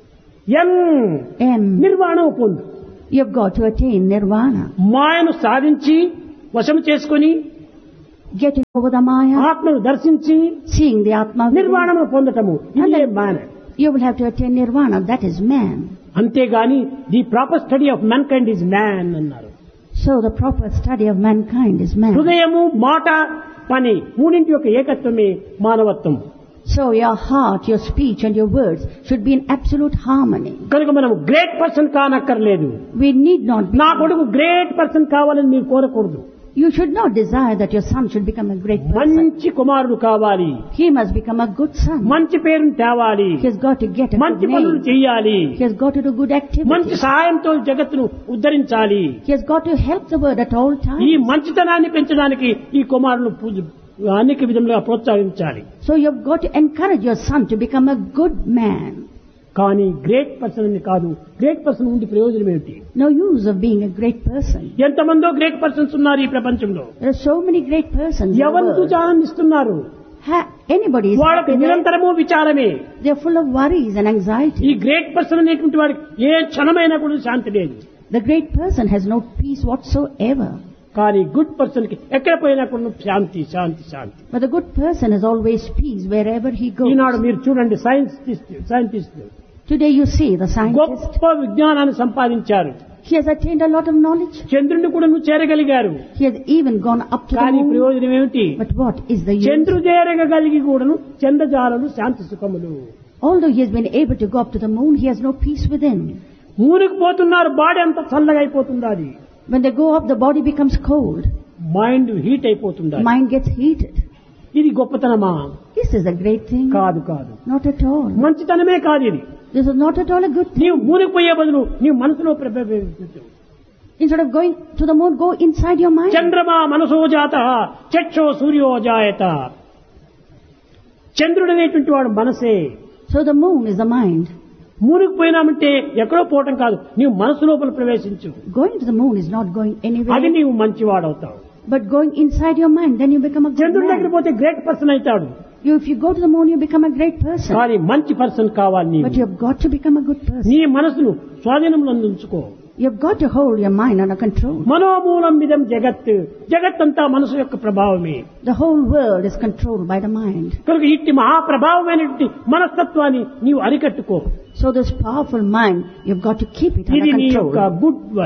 M M. నిర్వాణం పొందు. You've got to attain Nirvana. మాయను సాధించి వశం చేసుకుని Getting over the Maya, ఆత్మను దర్శించి seeing the Atma, within, నిర్వాణము పొందటము ఇదే మాన. you will have to attain Nirvana. That is man. అంతేగాని the proper study of man kind is man అన్నారు. So the proper study of mankind is man. హృదయము మాట పని మూడింటి యొక్క ఏకత్వమే మానవత్వం. So your heart, your speech and your words should be in absolute harmony. కనుక మనం great person కానక్కర్లేదు. We need not be, నా కొడుకు గ్రేట్ పర్సన్ కావాలని మీరు కోరకూడదు. you should not desire that your son should become a great person. మంచి కుమారుడు కావాలి. He must become a good son. మంచి పేరును తేవాలి. He has got to get a మంచి good పనులు name. చెయ్యాలి. He has got to do good మంచి activities. సహాయంతో జగత్తును ఉద్ధరించాలి. He has got to help the world at all ఈ times. మంచితనాన్ని పెంచడానికి ఈ కుమారుడు పూజ అనేక విధంగా ప్రోత్సహించాలి. So you've got to encourage your son to become a good man. కానీ గ్రేట్ పర్సన్ అని కాదు. గ్రేట్ పర్సన్ ఉండి ప్రయోజనం ఏమిటి? No use of being a great person. ఎంతమందో గ్రేట్ పర్సన్స్ ఉన్నారు ఈ ప్రపంచంలో. There are so many great persons in the ఎవరిని world. చూసి ఆనందిస్తున్నారు? Ha- anybody is వాళ్ళకి happy there. నిరంతరము విచారమే. They are full of worries and ఈ anxiety. గ్రేట్ పర్సన్ అనేటువంటి వాడికి ఏ క్షణమైనా కూడా శాంతి లేదు. The great person has no peace whatsoever. కానీ గుడ్ పర్సన్ కి ఎక్కడ పోయినా కూడా శాంతి శాంతి శాంతి. But the good person has always peace wherever he goes. ఈనాడు మీరు చూడండి science scientist Today you see the scientist. గొప్ప విజ్ఞానాన్ని సంపాదించారు. He has attained a lot of knowledge. చంద్రుడిని కూడా నువ్వు చేరగలిగారు. He has even gone up to the కానీ moon. ప్రయోజనం ఏమిటి? But what is the use? Chandru చేరగలిగి కూడాను చంద్రజాలలు శాంతి సుఖములు. Although he has been able to go up to the moon, he has no peace within. మూనికి పోతున్నారు, body అంతా చల్లగా అయిపోతుంది. అది When they go up, the body becomes cold. Mind heat అయిపోతుంది. Mind gets heated. ఇది గొప్పతనమా? This is a great thing. కాదు కాదు. Not at all. మంచితనమే కాదు ఇది. This is not at all a good thing. నీవు మూనికి పోయే బదులు నీవు మనసులో ప్ర- Instead of going to the moon, go inside your mind. చంద్రమా మనసో జాత చక్షో సూర్యో జాయత. చంద్రుడు అనేటువంటి వాడు మనసే. So the moon is the mind. మూనికి పోయినామంటే ఎక్కడో పోవటం కాదు, నీవు మనసు లోపల ప్రవేశించు. Going to the moon is not going అది anywhere. నీవు మంచివాడవుతావు. But going inside your mind, then you become a good చంద్రుడి దగ్గర man. పోతే గ్రేట్ పర్సన్ అవుతాడు. You, if you go to the moon, you become a great person. కానీ మంచి person కావాలి నీవు. But you've got to become a good person. నీ మనసును స్వాధీనంలో ఉంచుకో. You've got to hold your mind under control. మనోమూలం విధం జగత్. జగత్ అంతా మనసు యొక్క ప్రభావమే. The whole world is controlled by the mind. కనుక ఇట్టి మహాప్రభావమైనటువంటి మనస్తత్వాన్ని నీవు అరికట్టుకో. So this powerful mind, you've got to keep it ఇది under నీ యొక్క control. Good work.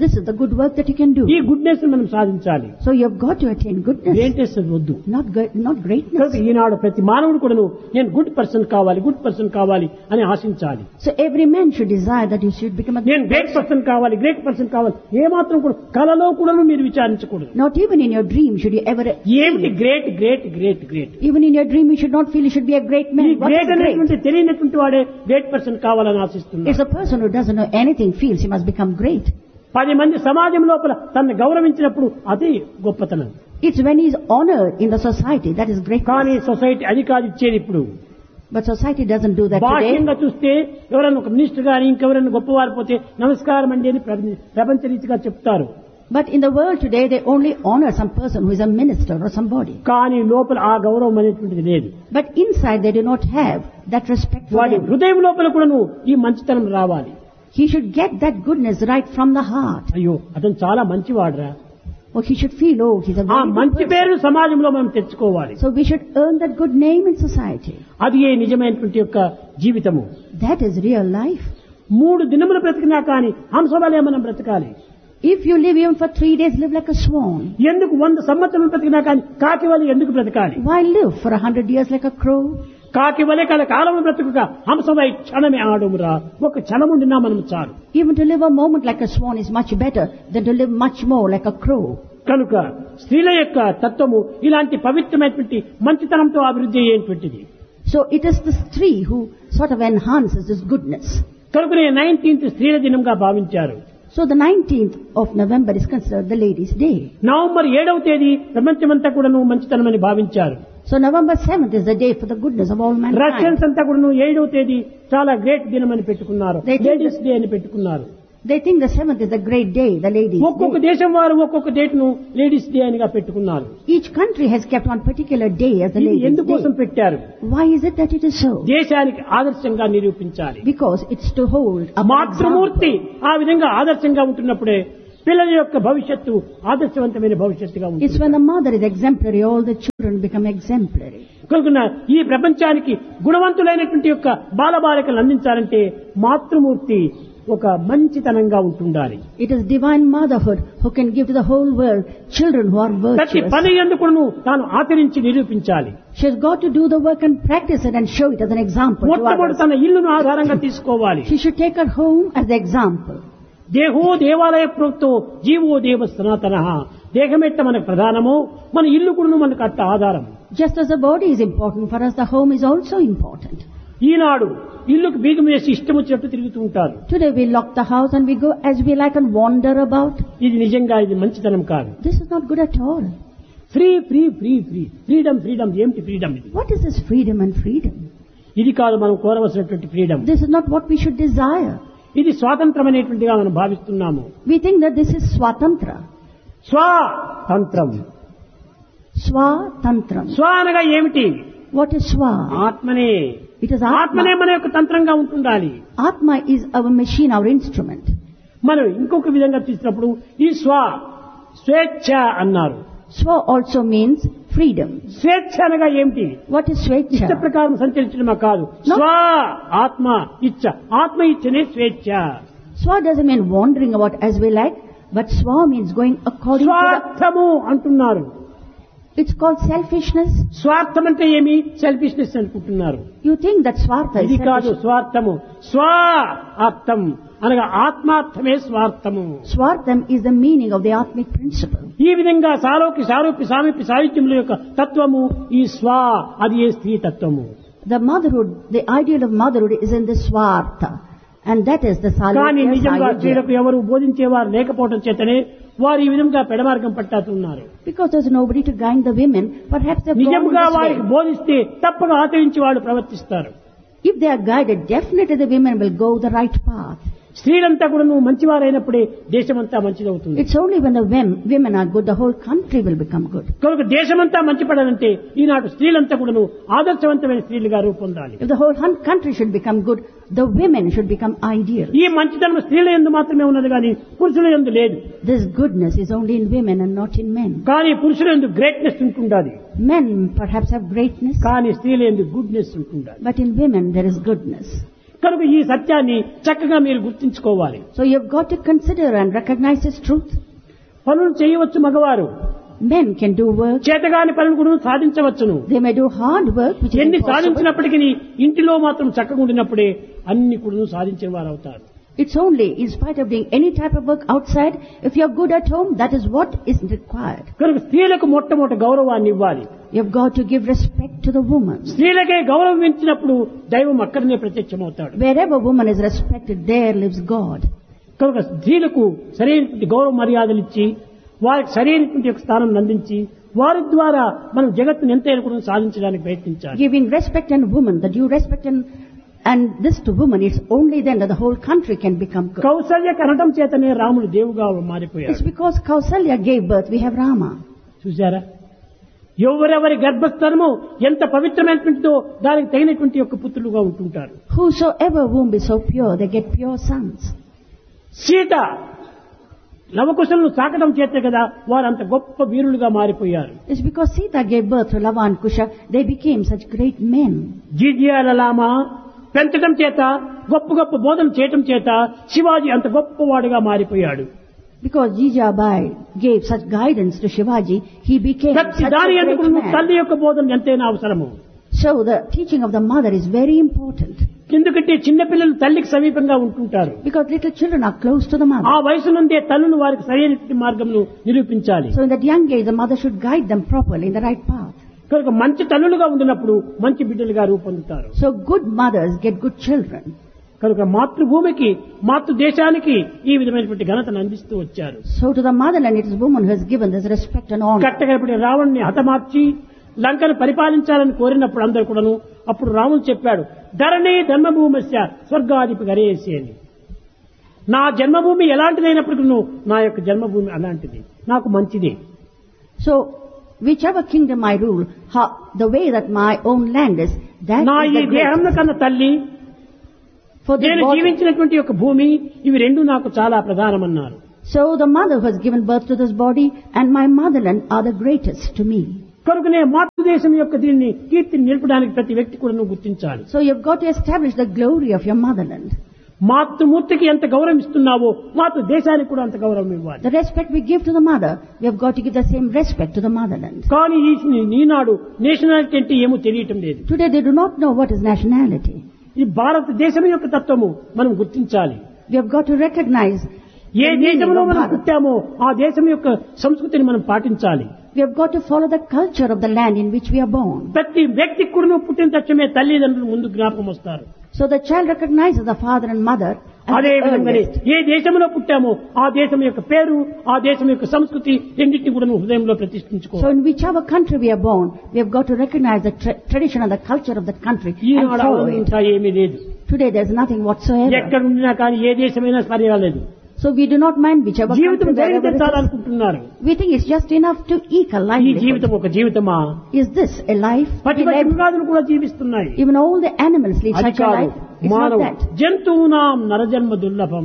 This is the good work that you can do. ఈ గుడ్నెస్ మనం సాధించాలి. So you have got to attain goodness. Greatness వద్దు. Not good, not greatness. కనుక ఈనాడు ప్రతి మానవుడు కూడాను నేను గుడ్ పర్సన్ కావాలి, గుడ్ పర్సన్ కావాలి అని ఆశించాలి. So every man should desire that he should become a నేను గ్రేట్ పర్సన్ కావాలి, గ్రేట్ పర్సన్ కావాలి ఏ మాత్రం కూడా కలలో కూడాను మీరు విచారించకూడదు. Not even in your dream should you ever. ఏమిటి great great great great? Even in your dream you should not feel you should be a great man. ఈ What is గ్రేట్ అనేటువంటి great? తెలియనటువంటి వాడే గ్రేట్ పర్సన్ కావాలని ఆశిస్తున్నాడు. It's a person who doesn't know anything feels he must become great. పది మంది సమాజం లోపల తనను గౌరవించినప్పుడు అది గొప్పతనం. It's when he is honored in the society that is great. కానీ సొసైటీ అది కాదు ఇచ్చేది ఇప్పుడు. But society doesn't do that today. బాహ్యంగా చూస్తే ఎవరైనా ఒక మినిస్టర్ గాని ఇంకెవరైనా గొప్పవారు పోతే నమస్కారం అండి అని ప్రపంచ రీతిగా చెప్తారు. But in the world today they only honor some person who is a minister or somebody. కానీ లోపల ఆ గౌరవం అనేటువంటిది లేదు. But inside they do not have that respect for వాడి them. హృదయం లోపల కూడాను ఈ మంచితనం రావాలి. He should get that goodness right from the heart. అయ్యో అతను చాలా మంచివాడురా. Or he should feel, oh, he's a ఆ very good మంచి person. పేరు సమాజంలో మనం తెచ్చుకోవాలి. So we should earn that good name in society. అది ఏ నిజమైనటువంటి యొక్క జీవితము. That is real life. మూడు దినములు బ్రతికినా కానీ హంసవలే మనం బ్రతకాలి. If you live even for three days, live like a swan. ఎందుకు వంద సంవత్సరాలు బ్రతికినా కానీ కాకి వలె ఎందుకు బ్రతకాలి? Why live for a hundred years like a crow? కాకి వలె కల కాలము బ్రతుకుక హంసవై క్షణమే ఆడుమురా. ఒక క్షణముండినా మనం చాలు. Even to live a moment like a swan is much better than to live much more like a crow. కనుక స్త్రీల యొక్క తత్వము ఇలాంటి పవిత్రమైనటువంటి మంచితనంతో అభివృద్ధి అయ్యేటువంటిది. So it is the stree who sort of enhances this goodness. కనుకనే నైన్టీన్త్ స్త్రీల దినంగా భావించారు. So the nineteenth of November is considered the Ladies' Day. November ఏడవ తేదీ ప్రపంచమంతా కూడాను మంచితనమని భావించారు. So November seventh is the day for the goodness of all mankind. Russians అంతా కూడాను ఏడవ తేదీ చాలా గ్రేట్ దినం అని పెట్టుకున్నారు. They think లేడీస్ డే అని పెట్టుకున్నారు. They think the seventh is the great day, the Ladies' ఒక్కొక్క Day. దేశం వారు ఒక్కొక్క డేట్ ను లేడీస్ డే అనిగా పెట్టుకున్నారు. Each country has kept one particular day as the ఇది Ladies' ఎందుకోసం Day. పెట్టారు? Why is it that it is so? దేశానికి ఆదర్శంగా నిరూపించాలి. Because it's to hold a Matrumurthy example. ఆ విధంగా ఆదర్శంగా ఉంటున్నప్పుడే పిల్లల యొక్క భవిష్యత్తు ఆదర్శవంతమైన భవిష్యత్తుగా It's ఉంటుంది. when the mother is exemplary, all the children become exemplary. కనుక ఈ ప్రపంచానికి గుణవంతులైనటువంటి యొక్క బాలబాలికలు అందించాలంటే మాతృమూర్తి ఒక మంచితనంగా ఉంటుండాలి. It is divine motherhood who can give to the whole world children who are ప్రతి virtuous. పని ఎందుకును తాను ఆచరించి నిరూపించాలి. She has got to do the work and practice it and show it as an example to మొట్టమొదటి others. తన ఇల్లును ఆధారంగా తీసుకోవాలి. She should take her home as the example. దేహో దేవాలయ ప్రోక్తో జీవో దేవ సనాతన. దేహమెట్ట మనకు ప్రధానమో మన ఇల్లు కూడా మనకు అట్ట ఆధారం. Just as the body is important for us, the home is also important. ఈనాడు ఇల్లుకు బీగం వేసి ఇష్టం వచ్చినట్టు తిరుగుతూ ఉంటారు. Today we lock the house and we go as we like and wander about. ఇది నిజంగా ఇది మంచితనం కాదు. This is not good at all. Free free free free freedom freedom ఏమిటి ఫ్రీడమ్ ఇది? What is this freedom and freedom? ఇది కాదు మనం కోరవలసినటువంటి freedom. This is not what we should desire. ఇది స్వాతంత్రం అనేటువంటిగా మనం భావిస్తున్నాము. We think that this is swatantra. స్వాతంత్రం. Swatantram. స్వ అనగా ఏమిటి? What is swa? ఆత్మనే. It is ఆత్మనే atma. మన యొక్క తంత్రంగా ఉంటుండాలి. Atma is our machine, our instrument. మనం ఇంకొక విధంగా తీసినప్పుడు ఈ స్వ స్వేచ్ఛ అన్నారు. Swa also means freedom. స్వేచ్ఛ అనగా ఏమిటి? What is ఇష్ట swechha? ప్రకారం సంచరించడమా కాదు. No. స్వ ఆత్మ ఇచ్చ. ఆత్మ ఇచ్చనే స్వేచ్ఛ. Swa doesn't mean wandering about as we like, but swa means going according to the... స్వార్థము అంటున్నారు. It's called selfishness. స్వార్థం అంటే ఏమి? సెల్ఫిష్నెస్ అనుకుంటున్నారు. You think that swartha is ఇది కాదు selfish. స్వార్థము. స్వ అర్థం అనగా ఆత్మార్థమే స్వార్థము. Swartham is the meaning of the Atmic principle. ఈ విధంగా సాలోకి సారూపి సామీప్య సాహిత్యముల యొక్క తత్వము ఈ స్వ అది ఏ స్త్రీ తత్వము. The motherhood, the ideal of motherhood is in the swartha. And that is the కానీ Salokya నిజంగా Sayujya. స్త్రీలకు ఎవరు బోధించేవారు లేకపోవడం చేతనే వారు ఈ విధంగా పెడమార్గం పట్టాతున్నారు. Because there's nobody to guide the women, perhaps they've gone in నిజంగా this వారికి way. బోధిస్తే తప్పగా ఆచరించి వాళ్ళు ప్రవర్తిస్తారు. If they are guided, definitely the women will go the right path. స్త్రీలంతా కూడా నువ్వు మంచివారైనప్పుడే దేశమంతా మంచిదవుతుంది. It's only when the wom- women are good, the whole country will become good. కనుక దేశమంతా మంచిపడాలంటే ఈనాడు స్త్రీలంతా కూడా నువ్వు ఆదర్శవంతమైన స్త్రీలుగా రూపొందాలి. If the whole hun- country should become good, the women should become ideal. ఈ మంచితనం స్త్రీల యందు మాత్రమే ఉన్నది కానీ పురుషుల యందు లేదు. This goodness is only in women and not in men. కానీ పురుషుల యందు గ్రేట్నెస్ ఉంటుండాలి. Men perhaps have greatness, కానీ స్త్రీల యందు గుడ్నెస్ ఉంటుండాలి. but in women there is goodness. కనుక ఈ సత్యాన్ని చక్కగా మీరు గుర్తించుకోవాలి. So you've got to consider and recognize this truth. పనులు చేయవచ్చు మగవారు, Men can do work. చేతగాని పనులు కూడా సాధించవచ్చును. They may do hard work, which is ఎన్ని impossible. సాధించినప్పటికీ ఇంటిలో మాత్రం చక్కగా ఉండినప్పుడే అన్ని కూడా సాధించే వారు అవుతారు. It's only in spite of doing any type of work outside, if you're good at home, that is what is required. కనుక స్త్రీలకు మొట్టమొదటి గౌరవాన్ని ఇవ్వాలి. You've got to give respect to the woman. స్త్రీలకే గౌరవం ఇచ్చినప్పుడు దైవం అక్కడనే ప్రత్యక్షమవుతాడు. Wherever woman is respected, there lives God. కనుక స్త్రీలకు సరైనటువంటి గౌరవ మర్యాదలు ఇచ్చి వారికి సరైనటువంటి యొక్క స్థానం అందించి వారి ద్వారా మనం జగత్తును ఎంతైనా కూడా సాధించడానికి ప్రయత్నించాలి. Giving respect and woman, the due respect and and this to woman, it's only then that the whole country can become good. Kaushalya కనటం చేతనే రాముడు దేవుగా మారిపోయాడు. It's because Kausalya gave birth, we have Rama. చూసారా, ఎవరెవరి గర్భస్థానము ఎంత పవిత్రమైనటువంటిదో దానికి తగినటువంటి యొక్క పుత్రులుగా ఉంటుంటారు. Whosoever womb is so pure, they get pure sons. Sita లవకుశలను సాకడం చేతే కదా వారు అంత గొప్ప వీరులుగా మారిపోయారు. It's because Sita gave birth to Lava and Kusha, they became such great men. జీజియాల లామ పెంచడం చేత గొప్ప గొప్ప బోధనలు చేయటం చేత శివాజీ అంత గొప్పవాడుగా మారిపోయాడు. Because Jijabai gave such guidance to Shivaji, he became such ప్రతి a దాని great ఎందుకు man. తల్లి యొక్క బోధన ఎంతైనా అవసరము. So the teaching of the mother is very important. ఎందుకంటే చిన్నపిల్లలు తల్లికి సమీపంగా ఉంటుంటారు. Because little children are close to the ఆ mother. వయసు నుండే తల్లులు వారికి సరైనటువంటి మార్గంను నిరూపించాలి. So in that young age, the mother should guide them properly in the right path. కనుక మంచి తల్లులుగా ఉండినప్పుడు మంచి బిడ్డలుగా రూపొందుతారు. So good mothers get good children. కనుక మాతృభూమికి మాతృ దేశానికి ఈ విధమైనటువంటి ఘనతను అందిస్తూ వచ్చారు. So to the motherland, it is woman who has given this respect and honor. కట్టగడపడి రావణ్ణి హతమార్చి లంకను పరిపాలించాలని కోరినప్పుడు అందరూ కూడాను అప్పుడు రాముడు చెప్పాడు, ధరణి ధర్మభూమస్య స్వర్గాధిపి గరేసి అని. నా జన్మభూమి ఎలాంటిదైనప్పటికీ నా యొక్క జన్మభూమి అలాంటిది, నాకు మంచిది. So whichever kingdom I rule, how, the way that my own land is, that నా is ఈ the దేహం greatest. కన్నా తల్లి For this నేను body. జీవించినటువంటి యొక్క భూమి ఇవి రెండు నాకు చాలా ప్రధానమన్నారు. So the mother who has given birth to this body and my motherland are the greatest to me. కనుకనే మాతృదేశం యొక్క దీన్ని కీర్తిని నిలపడానికి ప్రతి వ్యక్తి కూడా నువ్వు గుర్తించాలి. So you've got to establish the glory of your motherland. మాతృమూర్తికి ఎంత గౌరవం ఇస్తున్నావో మాతృ దేశానికి కూడా అంత గౌరవం ఇవ్వాలి. The respect we give to the mother, we have got to give the same respect to the motherland. కానీ ఈ ఈనాడు నేషనాలిటీ అంటే ఏమో తెలియటం లేదు. Today they do not know what is nationality. ఈ భారతదేశం యొక్క తత్వము మనం గుర్తించాలి. We have got to recognize A the meaning దేశంలో of మనం Bharat. పుట్టామో ఆ దేశం యొక్క సంస్కృతిని మనం పాటించాలి. We have got to follow the culture of the land in which we are born. ప్రతి వ్యక్తికి కూడా పుట్టిన తక్షణమే తల్లిదండ్రులు ముందు జ్ఞాపకం వస్తారు. So the child recognizes the father and mother as అదే the విధంగానే earliest. ఏ దేశంలో పుట్టామో ఆ దేశం యొక్క పేరు ఆ దేశం యొక్క సంస్కృతి రెండింటిని కూడా నువ్వు హృదయంలో So ప్రతిష్ఠించుకోవాలి. in whichever country we are born, we have got to recognize the tra- tradition and the culture of that country and Eenadu follow it. ఇంకా ఏమీ లేదు. Today there's nothing whatsoever. ఎక్కడ ఉండినా కానీ ఏ దేశమైనా పర్వాలేదు. So we do not mind whichever జీవితం country wherever it is. జరిగించాలనుకుంటున్నారు. We think it's just enough to eke a ఈ livelihood. జీవితం ఒక జీవితమా? Is this a life? పటి We పటి live- మృగాదులు కూడా జీవిస్తున్నాయి. Even all the animals live అది such a కాదు life. It's not మానవ that. జంతువునాం నరజన్మ దుర్లభం.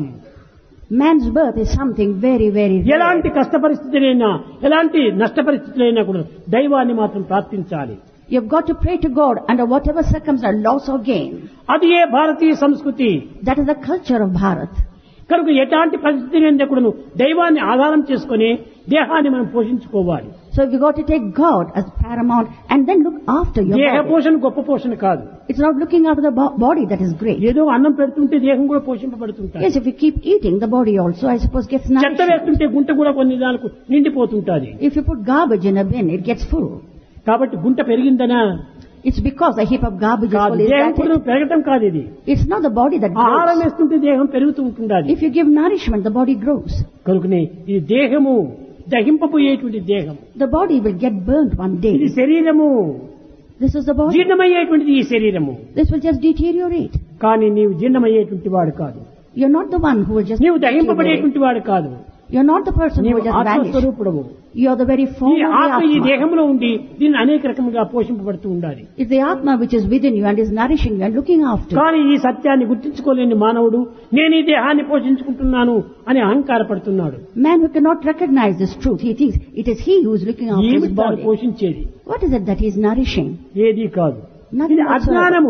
Man's birth is something very, very rare. ఎలాంటి కష్ట పరిస్థితులైనా ఎలాంటి నష్ట పరిస్థితులైనా కూడా దైవాన్ని మాత్రం ప్రార్థించాలి. You've got to pray to God under whatever circumstance, loss or gain. అది ఏ భారతీయ సంస్కృతి. That is the culture of Bharat. కనుక ఎలాంటి పరిస్థితులైనా కూడా దైవాన్ని ఆధారం చేసుకుని దేహాన్ని మనం పోషించుకోవాలి. So you've got to take God as paramount and then look after your దేహ body. పోషణ గొప్ప పోషణ కాదు. It's not looking after the bo- body that is great. ఏదో అన్నం పెడుతుంటే దేహం కూడా పోషింపబడుతుంటాయి. Yes, if you keep eating, the body also, I suppose, gets చెత్త nourished. వేస్తుంటే గుంట కూడా కొన్ని దానికి నిండిపోతుంటాది. If you put garbage in a bin, it gets full. కాబట్టి గుంట పెరిగిందనా It's because a heap of garbage is కాదు. full. Is దేహం that కూడా it? పెరగటం కాదు ఇది. It's not the body that ఆహారం grows. వేస్తుంటే దేహం పెరుగుతూ ఉంటుండాలి. If you give nourishment, the body grows. కనుకనే ఈ దేహము దహింపబోయేటువంటి దేహం, The body will get burnt one ఇది day. శరీరము, This is the body. జీర్ణమయ్యేటువంటిది ఈ శరీరము. This will just deteriorate. కానీ నీవు జీర్ణమయ్యేటువంటి వాడు కాదు, You're not the one who will just నీవు deteriorate. దహింపబడేటువంటి వాడు కాదు. You're not the person who నీవు will just vanish. ఆత్మస్వరూపుడవు. You're the very ఈ form of ఆత్మ the ఈ Atma. దేహంలో ఉండి దీన్ని అనేక రకముగా పోషింపబడుతూ ఉండాలి. It's the Atma which is within you and is nourishing you and looking after you. కానీ ఈ సత్యాన్ని గుర్తించుకోలేని మానవుడు నేను ఈ దేహాన్ని పోషించుకుంటున్నాను అని అహంకారపడుతున్నాడు. Man who cannot recognize this truth, he thinks it is he who is looking after his ఏమిటి దాన్ని body. పోషించేది? What is it that he is nourishing? ఏది కాదు. Nothing ఇది whatsoever. అజ్ఞానము.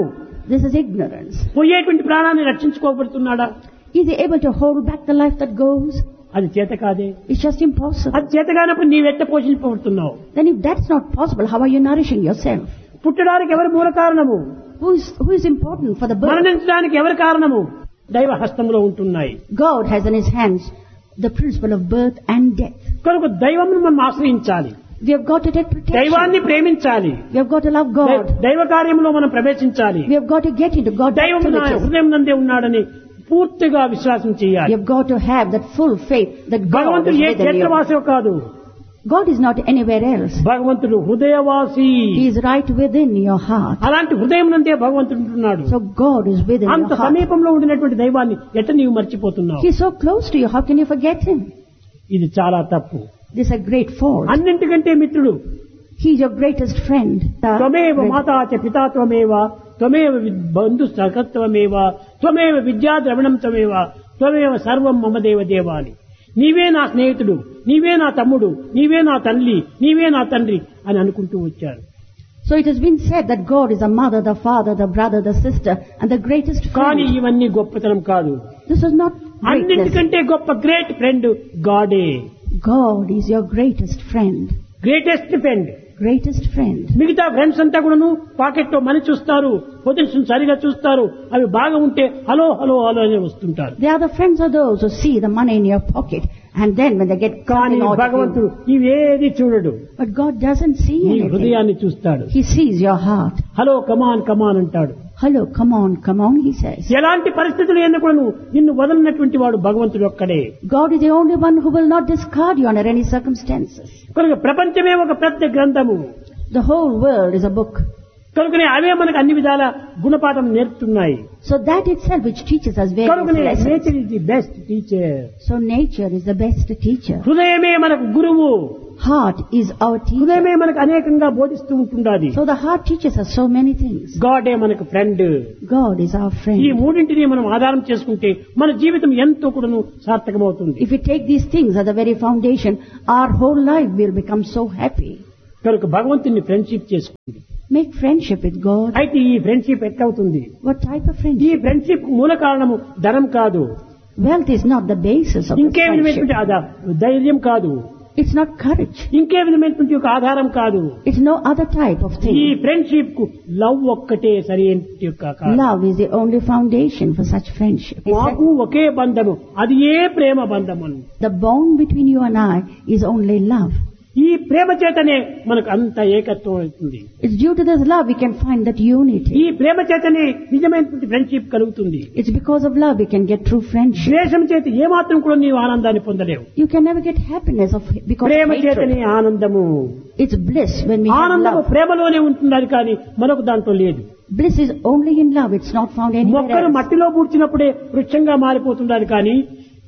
This is ignorance. పోయేటువంటి ప్రాణాన్ని రక్షించుకోబడుతున్నాడా? Is he able to hold back the life that goes? అది చేత కాదే. It's just impossible. అది చేత కానప్పుడు నీవెట్ట పోషింపబడుతున్నావు? Then if that's not possible, how are you nourishing yourself? పుట్టడానికి ఎవరు మూల కారణము? Who is, who is important for the birth? మరణించడానికి ఎవరు కారణము? దైవ హస్తంలో ఉంటున్నాయి. God has in his hands the principle of birth and death. కనుక దైవమును మనం ఆశ్రయించాలి. We have got to take protection. దైవాన్ని ప్రేమించాలి. We have got to love God. దైవ కార్యంలో మనం ప్రవేశించాలి. We have got to get into God's దైవం నా activities. హృదయం నందే ఉన్నాడని పూర్తిగా విశ్వాసం You చేయాలి. have got to have that full faith that God is భగవంతుడు ఏ within you. క్షేత్రవాసో కాదు. God is not anywhere else. భగవంతుడు హృదయవాసి. He is right within your heart. అలాంటి హృదయం నందే భగవంతుడు ఉంటున్నాడు. So God is within అంత your heart. సమీపంలో ఉండినటువంటి దైవాన్ని ఎట్ట నీవు మర్చిపోతున్నావు? He is so close to you. How can you forget him? ఇది చాలా తప్పు. This is a great fault. అన్నింటికంటే మిత్రుడు. He is your greatest friend. త్వమేవ మాతా చ పితా త్వమేవ త్వమేవ బంధు సఖత్వమేవ త్వమేవ విద్యా ద్రవిణం త్వమేవ త్వమేవ సర్వం మమ దేవ దేవాని. నీవే నా స్నేహితుడు, నీవే నా తమ్ముడు, నీవే నా తల్లి, నీవే నా తండ్రి అని అనుకుంటూ వచ్చారు. So it has been said that God is the mother, the father, the brother, the sister, and the greatest కానీ friend. ఇవన్నీ గొప్పతనం కాదు. This is not greatness. అన్నింటికంటే గొప్ప great friend గాడే. God is your greatest friend. Greatest friend. Greatest friend. మిగతా friends అంతా కూడాను pocket లో మనీ చూస్తారు, పొజిషన్ సరిగా చూస్తారు, అవి బాగా ఉంటే హలో హలో హలో అని వస్తుంటారు. They are the friends of those who see the money in your pocket, and then when they get కానీ something out of భగవంతుడు you. ఇవేది చూడడు. But God doesn't see నీ anything. హృదయాన్ని చూస్తాడు. He sees your heart. Hello come on కమాన్ అంటాడు. Hello, come on, come on, he says. ఎలాంటి పరిస్థితులు అయినా కూడా నిన్ను వదలనటువంటి వాడు భగవంతుడు ఒక్కడే. God is the only one who will not discard you under any circumstances. కనుక ప్రపంచమే ఒక పెద్ద గ్రంథము. The whole world is a book. కనుకనే అవే మనకు అన్ని విధాల గుణపాఠం నేర్పుతున్నాయి. So that itself which teaches us various కనుకనే lessons. Nature is the best teacher. So nature is the best teacher. హృదయమే మనకు గురువు. Heart is our teacher. హృదయమే మనకు అనేకంగా బోధిస్తూ ఉంటుండాది. So the heart teaches us so many things. గాడే మనకు friend. God is our ఈ friend. మూడింటిని మనం ఆధారం చేసుకుంటే మన జీవితం ఎంతో కూడాను సార్థకమవుతుంది. If we take these things as the very foundation, our whole life will become so happy. కనుక భగవంతుని ఫ్రెండ్షిప్ చేసుకోండి. Make friendship with God. అయితే ఈ ఫ్రెండ్షిప్ ఎట్లవుతుంది? What type of ఈ friendship? ఫ్రెండ్షిప్ మూల కారణము ధనం కాదు, Wealth is not the basis of this ఇంకే friendship. విధమైనటువంటి ఆధారం, ధైర్యం కాదు, It's not courage. ఇంకే విధమైనటువంటి ఒక ఆధారం కాదు. It's no other type of ఈ thing. ఫ్రెండ్షిప్ కు లవ్ ఒక్కటే సరి యొక్క కారణం. Love is the only foundation for such friendship. It's మాకు ఒకే బంధము, అది ఏ ప్రేమ బంధము. that the bond between you and I is only love. ఈ ప్రేమ చేతనే మనకు అంత ఏకత్వం అవుతుంది. It's due to this love we can find that ఈ unity. ప్రేమ చేతనే నిజమైనటువంటి ఫ్రెండ్షిప్ కలుగుతుంది. It's because of love we can get true friendship. ద్వేషం చేత ఏమాత్రం కూడా నీవు ఆనందాన్ని పొందలేవు. You can never get happiness of because Prema of చేతనే hatred. ఆనందము. It's bliss when we have ఆనందము love. ప్రేమలోనే ఉంటున్నది కానీ మరొక దాంట్లో లేదు. Bliss is only in love. It's not found anywhere మొక్కను else. మట్టిలో పూడ్చినప్పుడే వృక్షంగా మారిపోతుండాలి కానీ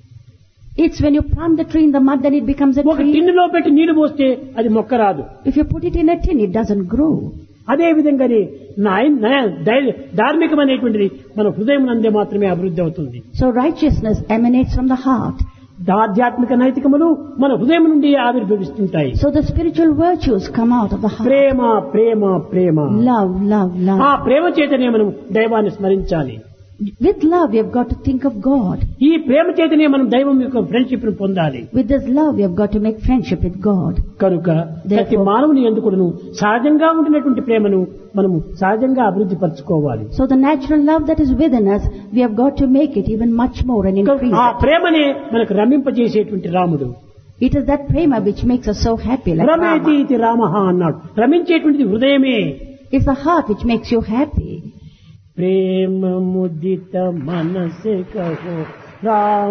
It's when you plant the tree in the mud then it becomes a ఒక tree. టిన్నులో పెట్టి నీళ్లు పోస్తే అది మొక్క రాదు. If you put it in a tin, it doesn't grow. అదే విధంగానే నాయ- నయ- ధైర్య- ధార్మికమైనటువంటిది మన హృదయం నందే మాత్రమే అభివృద్ధి అవుతుంది. So righteousness emanates from the heart. ఆధ్యాత్మిక నైతికములు మన హృదయం నుండి ఆవిర్భవిస్తుంటాయి. So the spiritual virtues come out of the heart. Prema Prema Prema. Love, love, ఆ love. ప్రేమ చేతనే మనం దైవాన్ని స్మరించాలి. With love, we have got to think of God. ఈ ప్రేమ చేతనే మనం దైవం యొక్క ఫ్రెండ్షిప్ ను పొందాలి. With this love, we have got to make friendship with God. కనుక ప్రతి Therefore- మానవుని ఎందుకును సహజంగా ఉండినటువంటి ప్రేమను మనము సహజంగా అభివృద్ధి పరచుకోవాలి. So the natural love that is within us, we have got to make it even much more and increase ఆ it. ప్రేమనే మనకు రమింపజేసేటువంటి రాముడు. It is that prema which makes us so happy like రమేతి Rama. ఇది రామః అన్నాడు. రమించేటువంటిది హృదయమే. It's the heart which makes you happy. ప్రేమ ముదిత మనసే కహో రామ